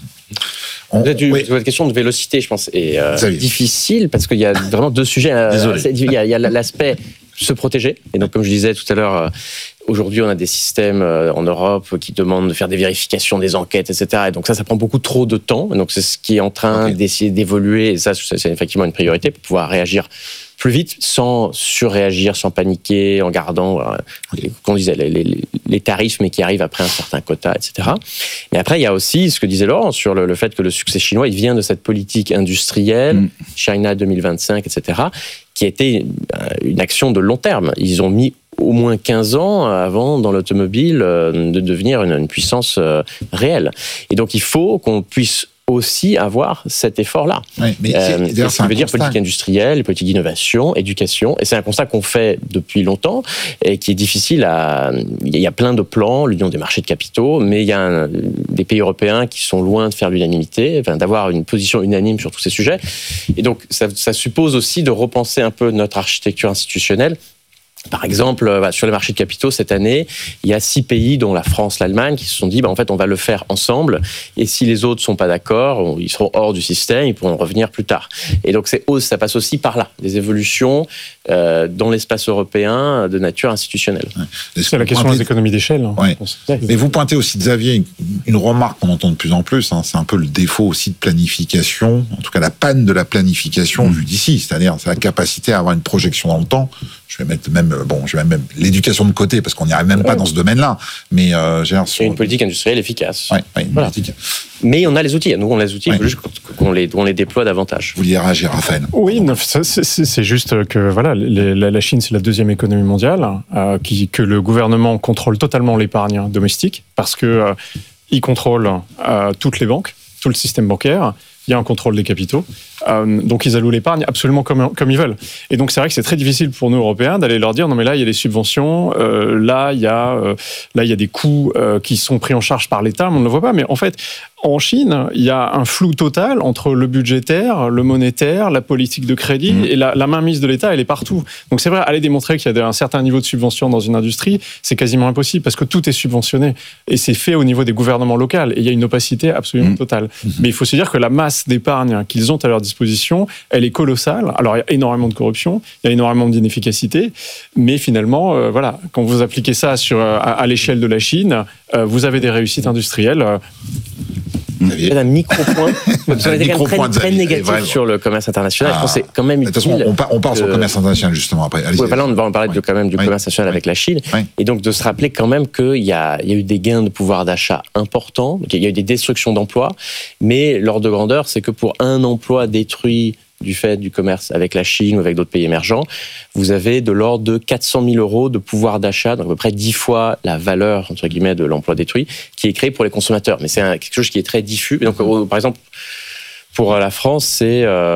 On, Peut-être oui. Votre question de vélocité, je pense, est euh, difficile, parce qu'il y a vraiment deux sujets. Euh, il, y a, il y a l'aspect se protéger, et donc comme je disais tout à l'heure, euh, aujourd'hui, on a des systèmes en Europe qui demandent de faire des vérifications, des enquêtes, et cetera. Et donc ça, ça prend beaucoup trop de temps. Et donc c'est ce qui est en train okay. d'essayer d'évoluer. Et ça, c'est effectivement une priorité pour pouvoir réagir plus vite, sans surréagir, sans paniquer, en gardant, euh, okay. qu'on disait, les, les, les tarifs, mais qui arrivent après un certain quota, et cetera. Mais après, il y a aussi ce que disait Laurent sur le, le fait que le succès chinois, il vient de cette politique industrielle, mm. China deux mille vingt-cinq, et cetera, qui a été une action de long terme. Ils ont mis au moins quinze ans avant, dans l'automobile, de devenir une, une puissance réelle. Et donc, il faut qu'on puisse aussi avoir cet effort-là. Oui, mais euh, c'est, ce qui veut dire constat. Politique industrielle, politique d'innovation, éducation. Et c'est un constat qu'on fait depuis longtemps et qui est difficile à... Il y a plein de plans, l'union des marchés de capitaux, mais il y a un, des pays européens qui sont loin de faire l'unanimité, enfin, d'avoir une position unanime sur tous ces sujets. Et donc, ça, ça suppose aussi de repenser un peu notre architecture institutionnelle. Par exemple, sur les marchés de capitaux, cette année, il y a six pays, dont la France, l'Allemagne, qui se sont dit, bah, en fait, on va le faire ensemble. Et si les autres ne sont pas d'accord, ils seront hors du système, ils pourront revenir plus tard. Et donc, c'est, ça passe aussi par là, des évolutions euh, dans l'espace européen de nature institutionnelle. Ouais. C'est la question pointez... des économies d'échelle. Hein, ouais. Mais vous pointez aussi, Xavier, une, une remarque qu'on entend de plus en plus, hein, c'est un peu le défaut aussi de planification, en tout cas la panne de la planification mmh. vue d'ici, c'est-à-dire c'est la capacité à avoir une projection dans le temps. Je vais mettre même, bon, je vais même l'éducation de côté parce qu'on n'y arrive même pas dans ce domaine-là. Mais euh, j'ai sur... une politique industrielle efficace. Ouais, ouais, voilà. politique. Mais on a les outils. Nous, on a les outils. Ouais. Il faut juste qu'on les, qu'on les déploie davantage. Vous vouliez réagir, Raphaël ? Oui, non, c'est, c'est juste que voilà, les, la, la Chine, c'est la deuxième économie mondiale, euh, qui, que le gouvernement contrôle totalement l'épargne domestique parce que euh, il contrôle euh, toutes les banques, tout le système bancaire. Il y a un contrôle des capitaux. Euh, donc, ils allouent l'épargne absolument comme, comme ils veulent. Et donc, c'est vrai que c'est très difficile pour nous, Européens, d'aller leur dire, non, mais là, il y a des subventions, euh, là, il y a, euh, là, il y a des coûts euh, qui sont pris en charge par l'État, mais on ne le voit pas. Mais en fait, en Chine, il y a un flou total entre le budgétaire, le monétaire, la politique de crédit, mmh. et la, la mainmise de l'État, elle est partout. Donc, c'est vrai, aller démontrer qu'il y a un certain niveau de subvention dans une industrie, c'est quasiment impossible, parce que tout est subventionné. Et c'est fait au niveau des gouvernements locaux. Et il y a une opacité absolument mmh. totale. Mmh. Mais il faut se dire que la masse d'épargne qu'ils ont à leur disposition, elle est colossale. Alors, il y a énormément de corruption, il y a énormément d'inefficacité, mais finalement, euh, voilà, quand vous appliquez ça sur, à, à l'échelle de la Chine, euh, vous avez des réussites industrielles. Euh, Peut-être un micro-point. Vous avez été quand même très, très négatif sur le commerce international. Ah, je pense que c'est quand même utile. De toute façon, on, par, on parle que... sur le commerce international, justement, après. Ouais, là, on va en parler oui. de, quand même du oui. commerce international oui. avec la Chine. Oui. Et donc, de se rappeler quand même qu'il y a, il y a eu des gains de pouvoir d'achat importants, qu'il y a eu des destructions d'emplois, mais l'ordre de grandeur, c'est que pour un emploi détruit du fait du commerce avec la Chine ou avec d'autres pays émergents, vous avez de l'ordre de quatre cent mille euros de pouvoir d'achat, donc à peu près dix fois la valeur, entre guillemets, de l'emploi détruit, qui est créé pour les consommateurs. Mais c'est un, quelque chose qui est très diffus. Et donc, par exemple, pour la France, c'est... Euh,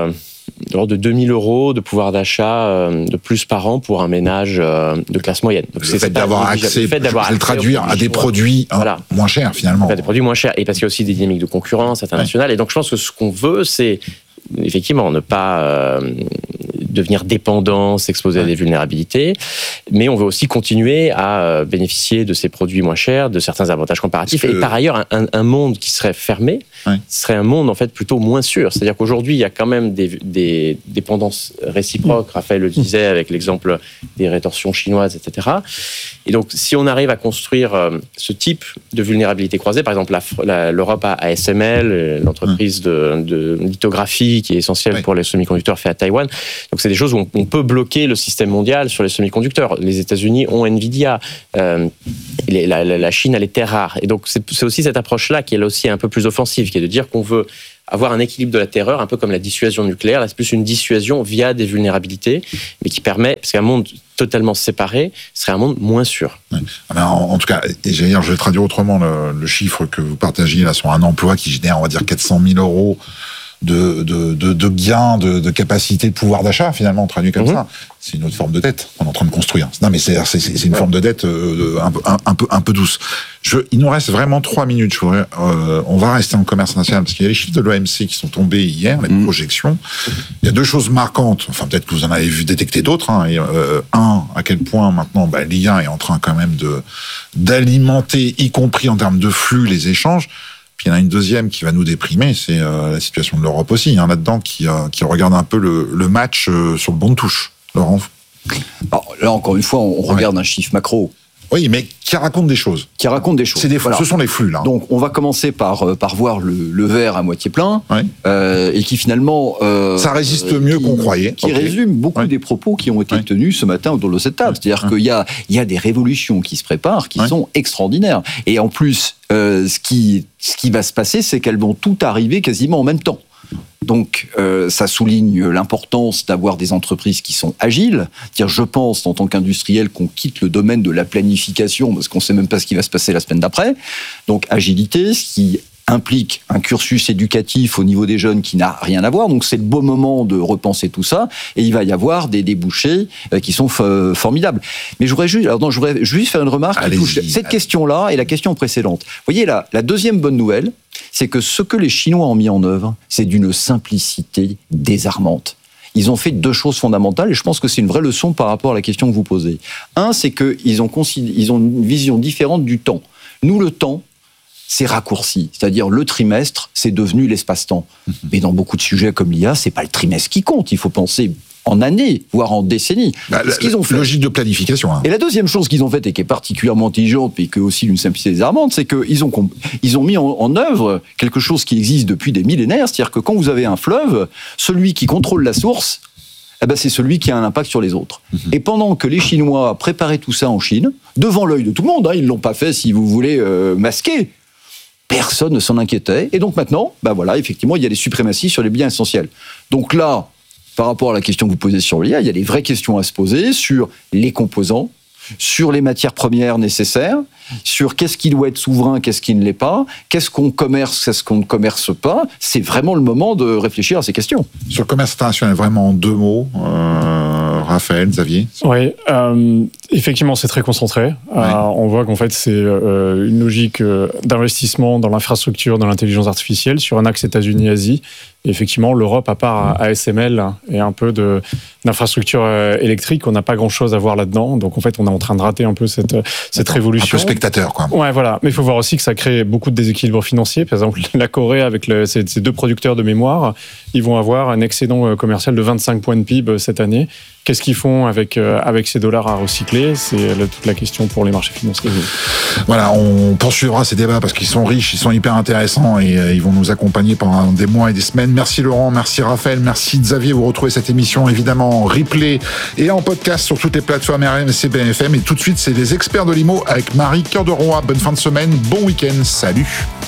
de l'ordre de deux mille euros de pouvoir d'achat euh, de plus par an pour un ménage euh, de classe moyenne. Donc, le, c'est fait d'avoir accès, le fait d'avoir accès, le traduire à des produits hein, voilà. moins chers finalement. À des produits moins chers, et parce qu'il y a aussi des dynamiques de concurrence internationale. Ouais. Et donc je pense que ce qu'on veut, c'est effectivement ne pas euh, devenir dépendant, s'exposer ouais. à des vulnérabilités, mais on veut aussi continuer à bénéficier de ces produits moins chers, de certains avantages comparatifs. Que... Et par ailleurs, un, un monde qui serait fermé ouais. serait un monde en fait plutôt moins sûr. C'est-à-dire qu'aujourd'hui, il y a quand même des, des dépendances réciproques. Mmh. Raphaël le disait avec l'exemple des rétorsions chinoises, et cetera. Et donc, si on arrive à construire euh, ce type de vulnérabilité croisée, par exemple, la, la, l'Europe a A S M L, l'entreprise mmh. de, de lithographie qui est essentielle oui. pour les semi-conducteurs fait à Taïwan. Donc, c'est des choses où on, on peut bloquer le système mondial sur les semi-conducteurs. Les États-Unis ont Nvidia, euh, les, la, la Chine a les terres rares. Et donc, c'est, c'est aussi cette approche-là qui est là aussi un peu plus offensive, qui est de dire qu'on veut avoir un équilibre de la terreur, un peu comme la dissuasion nucléaire. Là, c'est plus une dissuasion via des vulnérabilités, mais qui permet, parce qu'un monde totalement séparé serait un monde moins sûr. Ouais. Alors, en, en tout cas, et j'allais dire, je vais traduire autrement le, le chiffre que vous partagez là sur un emploi qui génère, on va dire, quatre cent mille euros de, de, de, de gains, de, de capacité de pouvoir d'achat, finalement, traduit comme mmh. ça. C'est une autre forme de dette qu'on est en train de construire. Non, mais c'est, c'est, c'est une ouais. forme de dette euh, un, peu, un, un, peu, un peu douce. Je, il nous reste vraiment trois minutes. Je voudrais, euh, on va rester en commerce international parce qu'il y a les chiffres de l'O M C qui sont tombés hier, les mmh. projections. Il y a deux choses marquantes. Enfin, peut-être que vous en avez vu détecter d'autres. Hein, et, euh, un, à quel point maintenant bah, l'I A est en train quand même de, d'alimenter, y compris en termes de flux, les échanges. Puis il y en a une deuxième qui va nous déprimer, c'est euh, la situation de l'Europe aussi, hein, là-dedans, qui, euh, qui regarde un peu le, le match euh, sur le banc de touche. Laurent ? Alors, là, encore une fois, on ouais. regarde un chiffre macro. Oui, mais qui raconte des choses. Qui raconte des choses. C'est des flux. Voilà. Ce sont les flux, là. Donc, on va commencer par, par voir le, le verre à moitié plein, ouais. euh, et qui finalement... Euh, Ça résiste mieux qui, qu'on croyait. Qui okay. résume beaucoup ouais. des propos qui ont été ouais. tenus ce matin autour de cette table. Ouais. C'est-à-dire ouais. qu'il y a, il y a des révolutions qui se préparent, qui ouais. sont extraordinaires. Et en plus, euh, ce, qui, ce qui va se passer, c'est qu'elles vont toutes arriver quasiment en même temps. Donc, euh, ça souligne l'importance d'avoir des entreprises qui sont agiles. C'est-à-dire, je pense, en tant qu'industriel, qu'on quitte le domaine de la planification parce qu'on ne sait même pas ce qui va se passer la semaine d'après. Donc, agilité, ce qui implique un cursus éducatif au niveau des jeunes qui n'a rien à voir. Donc, c'est le beau moment de repenser tout ça. Et il va y avoir des débouchés qui sont f- formidables. Mais je voudrais juste, alors non, je voudrais juste faire une remarque qui touche cette question-là et la question précédente. Vous voyez, la, la deuxième bonne nouvelle, c'est que ce que les Chinois ont mis en œuvre, c'est d'une simplicité désarmante. Ils ont fait deux choses fondamentales et je pense que c'est une vraie leçon par rapport à la question que vous posez. Un, c'est qu'ils ont, considéré, ils ont une vision différente du temps. Nous, le temps, c'est raccourci. C'est-à-dire, le trimestre, c'est devenu l'espace-temps. Mais dans beaucoup de sujets comme l'I A, c'est pas le trimestre qui compte. Il faut penser en années, voire en décennies. Bah, ce qu'ils ont fait. Logique de planification. Hein. Et la deuxième chose qu'ils ont faite et qui est particulièrement intelligente, mais qui est aussi d'une simplicité désarmante, c'est qu'ils ont, ils ont mis en, en œuvre quelque chose qui existe depuis des millénaires. C'est-à-dire que quand vous avez un fleuve, celui qui contrôle la source, eh ben c'est celui qui a un impact sur les autres. Mmh. Et pendant que les Chinois préparaient tout ça en Chine, devant l'œil de tout le monde, hein, ils ne l'ont pas fait, si vous voulez, euh, masquer, personne ne s'en inquiétait. Et donc maintenant, ben voilà, effectivement, il y a des suprématies sur les biens essentiels. Donc là, par rapport à la question que vous posez sur l'I A, il y a des vraies questions à se poser sur les composants, sur les matières premières nécessaires, sur qu'est-ce qui doit être souverain, qu'est-ce qui ne l'est pas, qu'est-ce qu'on commerce, qu'est-ce qu'on ne commerce pas. C'est vraiment le moment de réfléchir à ces questions. Sur le commerce international, vraiment en deux mots, euh, Raphaël, Xavier. Oui, euh, effectivement, c'est très concentré. Ouais. Euh, on voit qu'en fait, c'est euh, une logique euh, d'investissement dans l'infrastructure, dans l'intelligence artificielle, sur un axe États-Unis-Asie. Et effectivement, l'Europe, à part A S M L et un peu de, d'infrastructure euh, électrique, on n'a pas grand-chose à voir là-dedans. Donc, en fait, on est en train de rater un peu cette, cette révolution. Un peu spectateur, quoi. Ouais, voilà. Mais il faut voir aussi que ça crée beaucoup de déséquilibres financiers. Par exemple, la Corée, avec le, ces, ces deux producteurs de mémoire, ils vont avoir un excédent commercial de vingt-cinq points de P I B cette année. Qu'est-ce qu'ils font avec, euh, avec ces dollars à recycler ? C'est la, toute la question pour les marchés financiers. Voilà, on poursuivra ces débats parce qu'ils sont riches, ils sont hyper intéressants et euh, ils vont nous accompagner pendant des mois et des semaines. Merci Laurent, merci Raphaël, merci Xavier. Vous retrouvez cette émission évidemment en replay et en podcast sur toutes les plateformes R M C, B F M. Et tout de suite, c'est les experts de l'I M O avec Marie Cœur de Roy. Bonne fin de semaine, bon week-end, salut.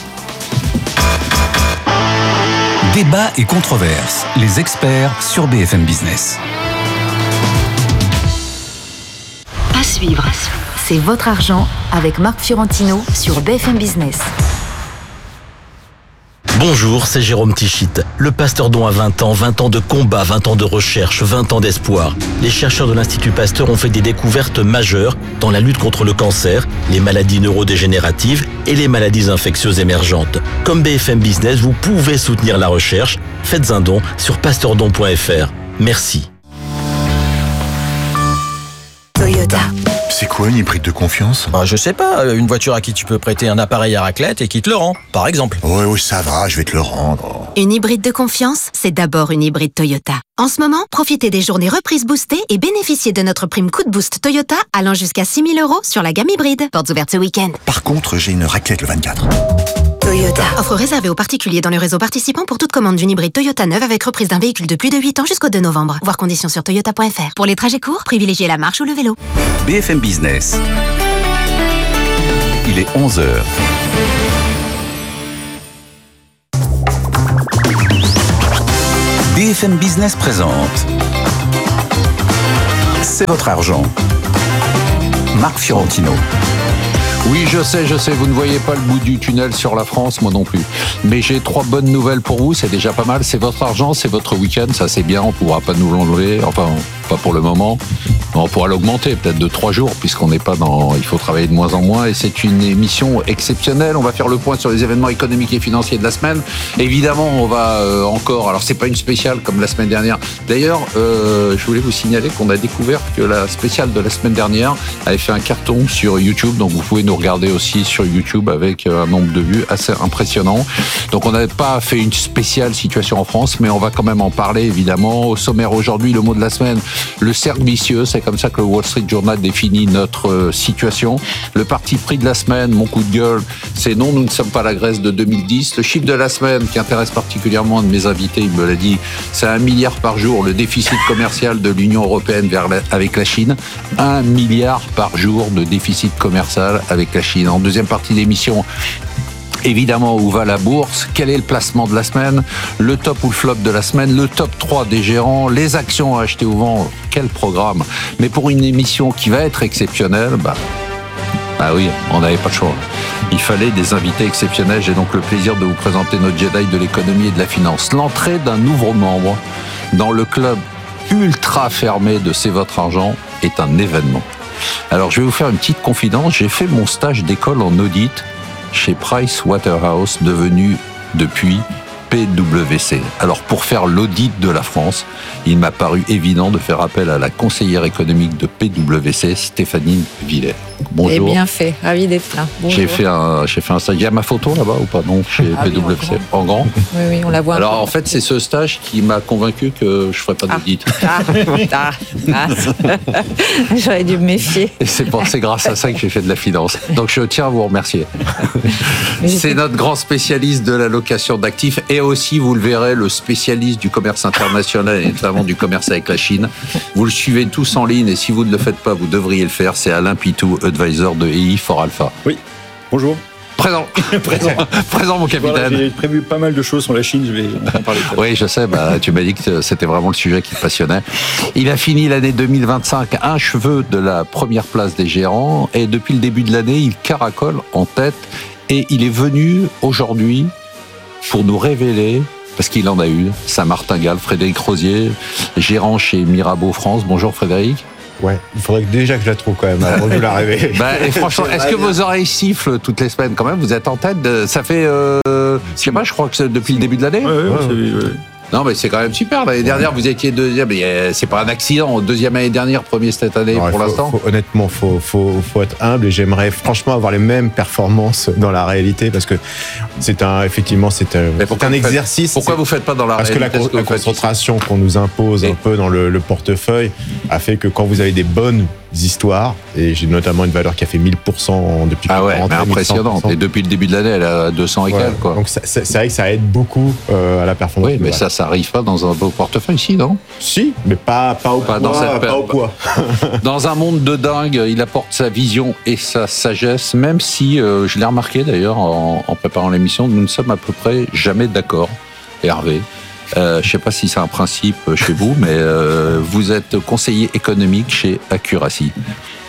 Débat et controverse, les experts sur B F M Business. À suivre, c'est votre argent avec Marc Fiorentino sur B F M Business. Bonjour, c'est Jérôme Tichit. Le Pasteur Don a vingt ans, vingt ans de combat, vingt ans de recherche, vingt ans d'espoir. Les chercheurs de l'Institut Pasteur ont fait des découvertes majeures dans la lutte contre le cancer, les maladies neurodégénératives et les maladies infectieuses émergentes. Comme B F M Business, vous pouvez soutenir la recherche. Faites un don sur pasteur don point f r. Merci. Toyota. C'est quoi une hybride de confiance? Bah, je sais pas, une voiture à qui tu peux prêter un appareil à raclette et qui te le rend, par exemple. Ouais, ouais, ça va, je vais te le rendre. Une hybride de confiance, c'est d'abord une hybride Toyota. En ce moment, profitez des journées reprises boostées et bénéficiez de notre prime coup de boost Toyota allant jusqu'à six mille euros sur la gamme hybride. Portes ouvertes ce week-end. Par contre, j'ai une raclette le vingt-quatre. Toyota. Offre réservée aux particuliers dans le réseau participant pour toute commande d'une hybride Toyota neuve avec reprise d'un véhicule de plus de huit ans jusqu'au deux novembre. Voir conditions sur toyota point f r. Pour les trajets courts, privilégiez la marche ou le vélo. B F M Business. Il est onze heures. B F M Business présente C'est votre argent. Marc Fiorentino. Oui, je sais, je sais, vous ne voyez pas le bout du tunnel sur la France, moi non plus. Mais j'ai trois bonnes nouvelles pour vous, c'est déjà pas mal. C'est votre argent, c'est votre week-end, ça c'est bien, on ne pourra pas nous l'enlever, enfin, pas pour le moment. On pourra l'augmenter peut-être de trois jours, puisqu'on n'est pas dans... Il faut travailler de moins en moins, et c'est une émission exceptionnelle. On va faire le point sur les événements économiques et financiers de la semaine. Évidemment, on va euh, encore... Alors, c'est pas une spéciale comme la semaine dernière. D'ailleurs, euh, je voulais vous signaler qu'on a découvert que la spéciale de la semaine dernière avait fait un carton sur YouTube, donc vous pouvez nous regarder aussi sur YouTube avec un nombre de vues assez impressionnant. Donc on n'a pas fait une spéciale situation en France, mais on va quand même en parler évidemment. Au sommaire aujourd'hui, le mot de la semaine, le cercle vicieux, c'est comme ça que le Wall Street Journal définit notre situation. Le parti pris de la semaine, mon coup de gueule, c'est non, nous ne sommes pas la Grèce de deux mille dix. Le chiffre de la semaine qui intéresse particulièrement un de mes invités, il me l'a dit, c'est un milliard par jour, le déficit commercial de l'Union européenne vers la, avec la Chine. Un milliard par jour de déficit commercial avec la Chine. En deuxième partie d'émission, évidemment, où va la bourse? Quel est le placement de la semaine? Le top ou le flop de la semaine? Le top trois des gérants? Les actions à acheter ou vendre? Quel programme? Mais pour une émission qui va être exceptionnelle, bah, bah oui, on n'avait pas le choix. Il fallait des invités exceptionnels. J'ai donc le plaisir de vous présenter notre Jedi de l'économie et de la finance. L'entrée d'un nouveau membre dans le club ultra fermé de C'est votre argent est un événement. Alors, je vais vous faire une petite confidence. J'ai fait mon stage d'école en audit chez Price Waterhouse, devenu depuis P W C. Alors, pour faire l'audit de la France, il m'a paru évident de faire appel à la conseillère économique de P W C, Stéphanie Villers. Bonjour. Et bien fait, ravi d'être là. Bonjour. J'ai fait un, j'ai fait un stage. Il y a ma photo là-bas ou pas? Non, chez ah, P W C. Oui, en, grand. en grand. Oui, oui, on la voit. Alors, en fait, c'est ce stage qui m'a convaincu que je ne ferais pas d'audit. Ah, ah, ah, ah. J'aurais dû me méfier. Et c'est, pour, c'est grâce à ça que j'ai fait de la finance. Donc, je tiens à vous remercier. C'est notre grand spécialiste de la location d'actifs et aussi, vous le verrez, le spécialiste du commerce international et notamment du commerce avec la Chine. Vous le suivez tous en ligne et si vous ne le faites pas, vous devriez le faire. C'est Alain Pitou, advisor de E I for Alpha. Oui, bonjour. Présent. Présent. Présent, mon capitaine. Voilà, j'ai prévu pas mal de choses sur la Chine, je vais en parler. Oui, je sais, bah, tu m'as dit que c'était vraiment le sujet qui te passionnait. Il a fini l'année deux mille vingt-cinq un cheveu de la première place des gérants et depuis le début de l'année, il caracole en tête et il est venu aujourd'hui pour nous révéler, parce qu'il en a eu, sa martingale, Frédéric Rosier, gérant chez Mirabeau France. Bonjour Frédéric. Ouais, il faudrait déjà que je la trouve quand même avant de vous la révéler. Bah, et franchement, est-ce que vos oreilles sifflent toutes les semaines quand même? Vous êtes en tête de... Ça fait, euh... je sais pas, je crois que c'est depuis le début de l'année. Ouais, ouais, ouais. C'est... ouais. Non, mais c'est quand même super. L'année dernière, vous étiez deuxième. Mais c'est pas un accident. Deuxième l'année dernière, premier cette année, non, pour faut, l'instant. Faut, honnêtement, faut, faut, faut être humble et j'aimerais franchement avoir les mêmes performances dans la réalité parce que c'est un, effectivement, c'est un, c'est un exercice. Faites, pourquoi vous faites pas dans la parce réalité? Parce que la, la concentration qu'on nous impose et... un peu dans le, le portefeuille a fait que quand vous avez des bonnes histoires, et j'ai notamment une valeur qui a fait mille pour cent depuis ah ouais, mais impressionnant. Et depuis le début de l'année, elle est à deux cents et quelques, quoi. Donc c'est, c'est vrai que ça aide beaucoup euh, à la performance. Oui, mais ça, ça arrive pas dans un beau portefeuille, ici, non? Si, mais pas, pas au pas poids. Dans cette pas au poids. Dans un monde de dingue, il apporte sa vision et sa sagesse, même si, euh, je l'ai remarqué d'ailleurs en, en préparant l'émission, nous ne sommes à peu près jamais d'accord, Hervé. Euh, je ne sais pas si c'est un principe chez vous, mais euh, vous êtes conseiller économique chez Accuracy.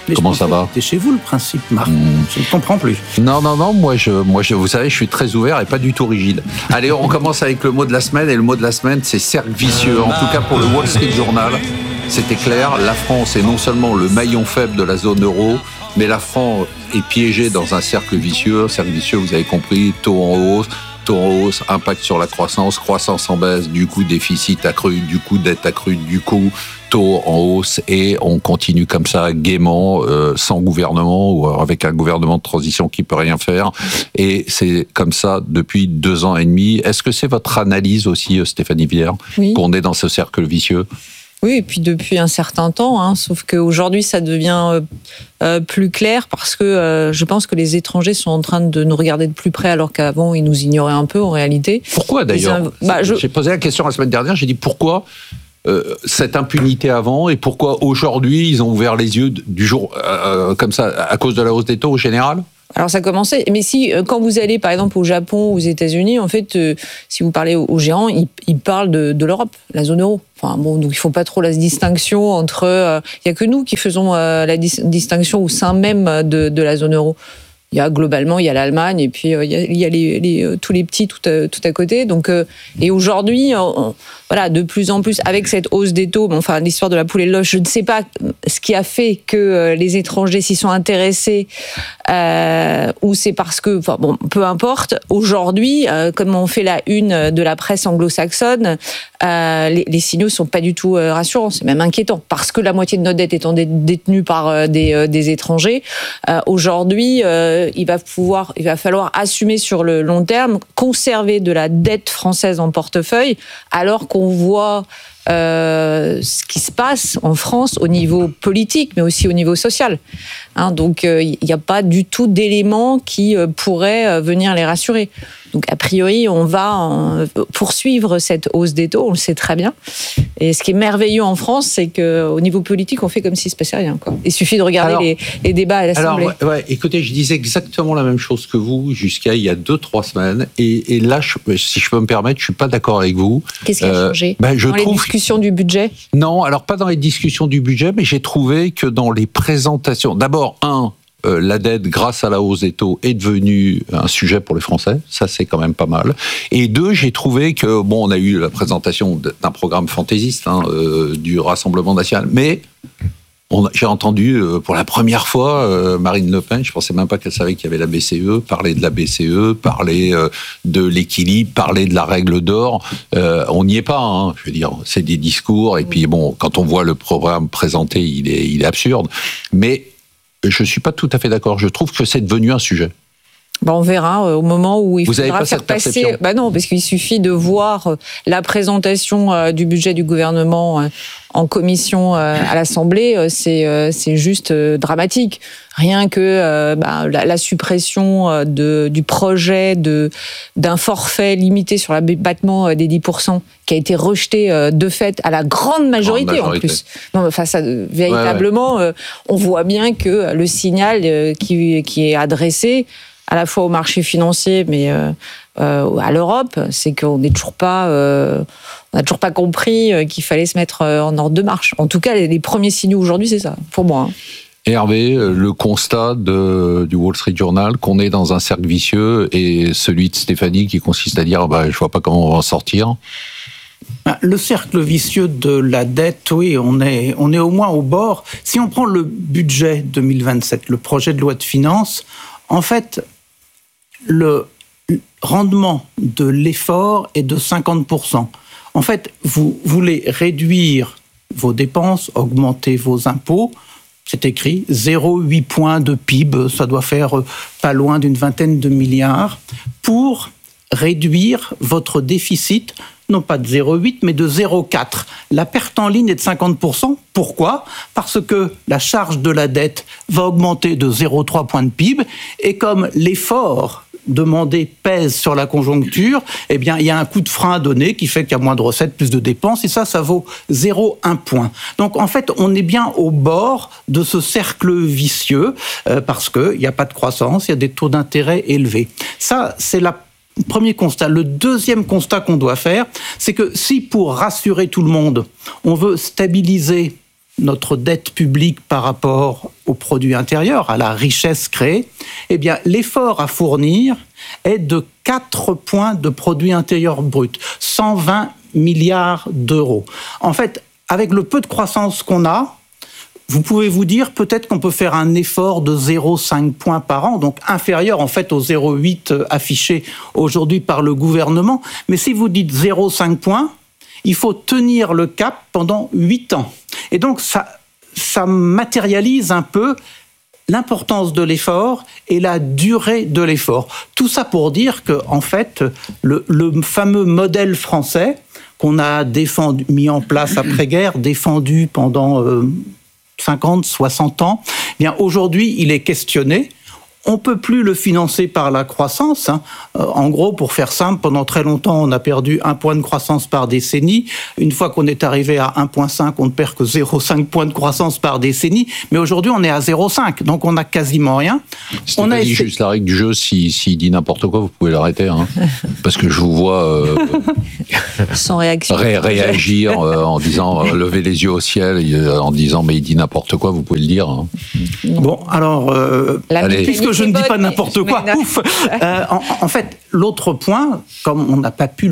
Mais Comment je ça va? C'est chez vous le principe, Marc. Mmh. Je ne comprends plus. Non, non, non, moi, je, moi je, vous savez, je suis très ouvert et pas du tout rigide. Allez, on commence avec le mot de la semaine, et le mot de la semaine, c'est cercle vicieux. En tout cas, pour le Wall Street Journal, c'était clair, la France est non seulement le maillon faible de la zone euro, mais la France est piégée dans un cercle vicieux. Cercle vicieux, vous avez compris, taux en hausse, taux en hausse, impact sur la croissance, croissance en baisse, du coup déficit accru, du coup dette accrue, du coup taux en hausse, et on continue comme ça gaiement, euh, sans gouvernement ou avec un gouvernement de transition qui peut rien faire. Et c'est comme ça depuis deux ans et demi. Est-ce que c'est votre analyse aussi, Stéphanie Villers, oui. qu'on est dans ce cercle vicieux? Oui, et puis depuis un certain temps, hein, sauf qu'aujourd'hui ça devient euh, euh, plus clair parce que euh, je pense que les étrangers sont en train de nous regarder de plus près alors qu'avant ils nous ignoraient un peu en réalité. Pourquoi d'ailleurs? bah, je... J'ai posé la question la semaine dernière, j'ai dit pourquoi euh, cette impunité avant et pourquoi aujourd'hui ils ont ouvert les yeux du jour euh, comme ça à cause de la hausse des taux au général? Alors ça commençait, mais si quand vous allez par exemple au Japon ou aux États-Unis, en fait, euh, si vous parlez aux géants, ils, ils parlent de, de l'Europe, la zone euro. Enfin bon, donc il faut pas trop la distinction entre. Il euh, y a que nous qui faisons euh, la dis- distinction au sein même de, de la zone euro. Il y a globalement, il y a l'Allemagne et puis euh, il y a, il y a les, les, euh, tous les petits tout à, tout à côté. Donc euh, et aujourd'hui, on, voilà, de plus en plus avec cette hausse des taux, bon, enfin l'histoire de la poule et de l'œuf, je ne sais pas ce qui a fait que euh, les étrangers s'y sont intéressés euh, ou c'est parce que, enfin bon, peu importe. Aujourd'hui, euh, comme on fait la une de la presse anglo-saxonne, euh, les, les signaux sont pas du tout euh, rassurants, c'est même inquiétant parce que la moitié de notre dette étant dé- détenue par euh, des, euh, des étrangers, euh, aujourd'hui. Euh, Il va pouvoir, il va falloir assumer sur le long terme, conserver de la dette française en portefeuille, alors qu'on voit euh, ce qui se passe en France au niveau politique, mais aussi au niveau social. Hein, donc, il euh, n'y a pas du tout d'éléments qui euh, pourraient euh, venir les rassurer. Donc, a priori, on va en, poursuivre cette hausse des taux, on le sait très bien. Et ce qui est merveilleux en France, c'est qu'au niveau politique, on fait comme s'il ne se passait rien, quoi. Il suffit de regarder alors, les, les débats à l'Assemblée. Alors, ouais, ouais, écoutez, je disais exactement la même chose que vous jusqu'à il y a deux, trois semaines. Et, et là, je, si je peux me permettre, je ne suis pas d'accord avec vous. Qu'est-ce qui a euh, changé ben, je dans trouve... les discussions du budget? Non, alors pas dans les discussions du budget, mais j'ai trouvé que dans les présentations... D'abord, un... Euh, la dette, grâce à la hausse des taux, est devenue un sujet pour les Français. Ça, c'est quand même pas mal. Et deux, j'ai trouvé que, bon, on a eu la présentation d'un programme fantaisiste hein, euh, du Rassemblement national, mais on a, j'ai entendu euh, pour la première fois euh, Marine Le Pen, je pensais même pas qu'elle savait qu'il y avait la B C E, parler de la B C E, parler euh, de l'équilibre, parler de la règle d'or. Euh, on n'y est pas, hein, je veux dire, c'est des discours. Et puis, bon, quand on voit le programme présenté, il est, il est absurde. Mais je ne suis pas tout à fait d'accord. Je trouve que c'est devenu un sujet. Ben on verra euh, au moment où il Vous faudra faire passer. Ben non, parce qu'il suffit de voir euh, la présentation euh, du budget du gouvernement euh, en commission euh, à l'Assemblée. Euh, c'est euh, c'est juste euh, dramatique. Rien que euh, ben, la, la suppression euh, de, du projet de d'un forfait limité sur l'abattement euh, des dix pour cent qui a été rejeté euh, de fait à la grande majorité, grande majorité. en plus. Non, enfin, ça, véritablement, ouais, ouais. Euh, on voit bien que le signal euh, qui, qui est adressé à la fois au marché financier, mais euh, euh, à l'Europe, c'est qu'on n'est toujours pas, euh, on n'a toujours pas compris qu'il fallait se mettre en ordre de marche. En tout cas, les, les premiers signaux aujourd'hui, c'est ça, pour moi. Hein. Hervé, le constat de, du Wall Street Journal, qu'on est dans un cercle vicieux, et celui de Stéphanie qui consiste à dire, bah, je vois pas comment on va en sortir. Le cercle vicieux de la dette, oui, on est, on est au moins au bord. Si on prend le budget deux mille vingt-sept, le projet de loi de finances, en fait, le rendement de l'effort est de cinquante pour cent. En fait, vous voulez réduire vos dépenses, augmenter vos impôts. C'est écrit zéro virgule huit points de P I B, ça doit faire pas loin d'une vingtaine de milliards, pour réduire votre déficit, non pas de zéro virgule huit, mais de zéro virgule quatre. La perte en ligne est de cinquante pour cent. Pourquoi ? Parce que la charge de la dette va augmenter de zéro virgule trois points de P I B, et comme l'effort demandé pèse sur la conjoncture, eh bien, il y a un coup de frein à donner qui fait qu'il y a moins de recettes, plus de dépenses, et ça, ça vaut zéro virgule un point. Donc, en fait, on est bien au bord de ce cercle vicieux, euh, parce qu'il n'y a pas de croissance, il y a des taux d'intérêt élevés. Ça, c'est la premier constat. Le deuxième constat qu'on doit faire, c'est que si, pour rassurer tout le monde, on veut stabiliser notre dette publique par rapport au produit intérieur, à la richesse créée, eh bien, l'effort à fournir est de quatre points de produit intérieur brut, cent vingt milliards d'euros. En fait, avec le peu de croissance qu'on a, vous pouvez vous dire peut-être qu'on peut faire un effort de zéro virgule cinq points par an, donc inférieur en fait au zéro virgule huit affiché aujourd'hui par le gouvernement. Mais si vous dites zéro virgule cinq points, il faut tenir le cap pendant huit ans. Et donc ça, ça matérialise un peu l'importance de l'effort et la durée de l'effort. Tout ça pour dire que, en fait, le, le fameux modèle français qu'on a défendu, mis en place après-guerre, défendu pendant euh, cinquante, soixante ans, eh bien aujourd'hui, il est questionné. On ne peut plus le financer par la croissance. Hein. Euh, en gros, pour faire simple, pendant très longtemps, on a perdu un point de croissance par décennie. Une fois qu'on est arrivé à un virgule cinq, on ne perd que zéro virgule cinq points de croissance par décennie. Mais aujourd'hui, on est à zéro virgule cinq, donc on n'a quasiment rien. On a essayé... juste la règle du jeu, s'il si, si dit n'importe quoi, vous pouvez l'arrêter. Hein. Parce que je vous vois euh, sans réaction. Ré réagir euh, en disant, euh, lever les yeux au ciel, euh, en disant, mais il dit n'importe quoi, vous pouvez le dire. Hein. Bon, alors, euh, puisque je ne dis pas n'importe quoi, mais ouf. Euh, en, en fait, l'autre point, comme on n'a pas pu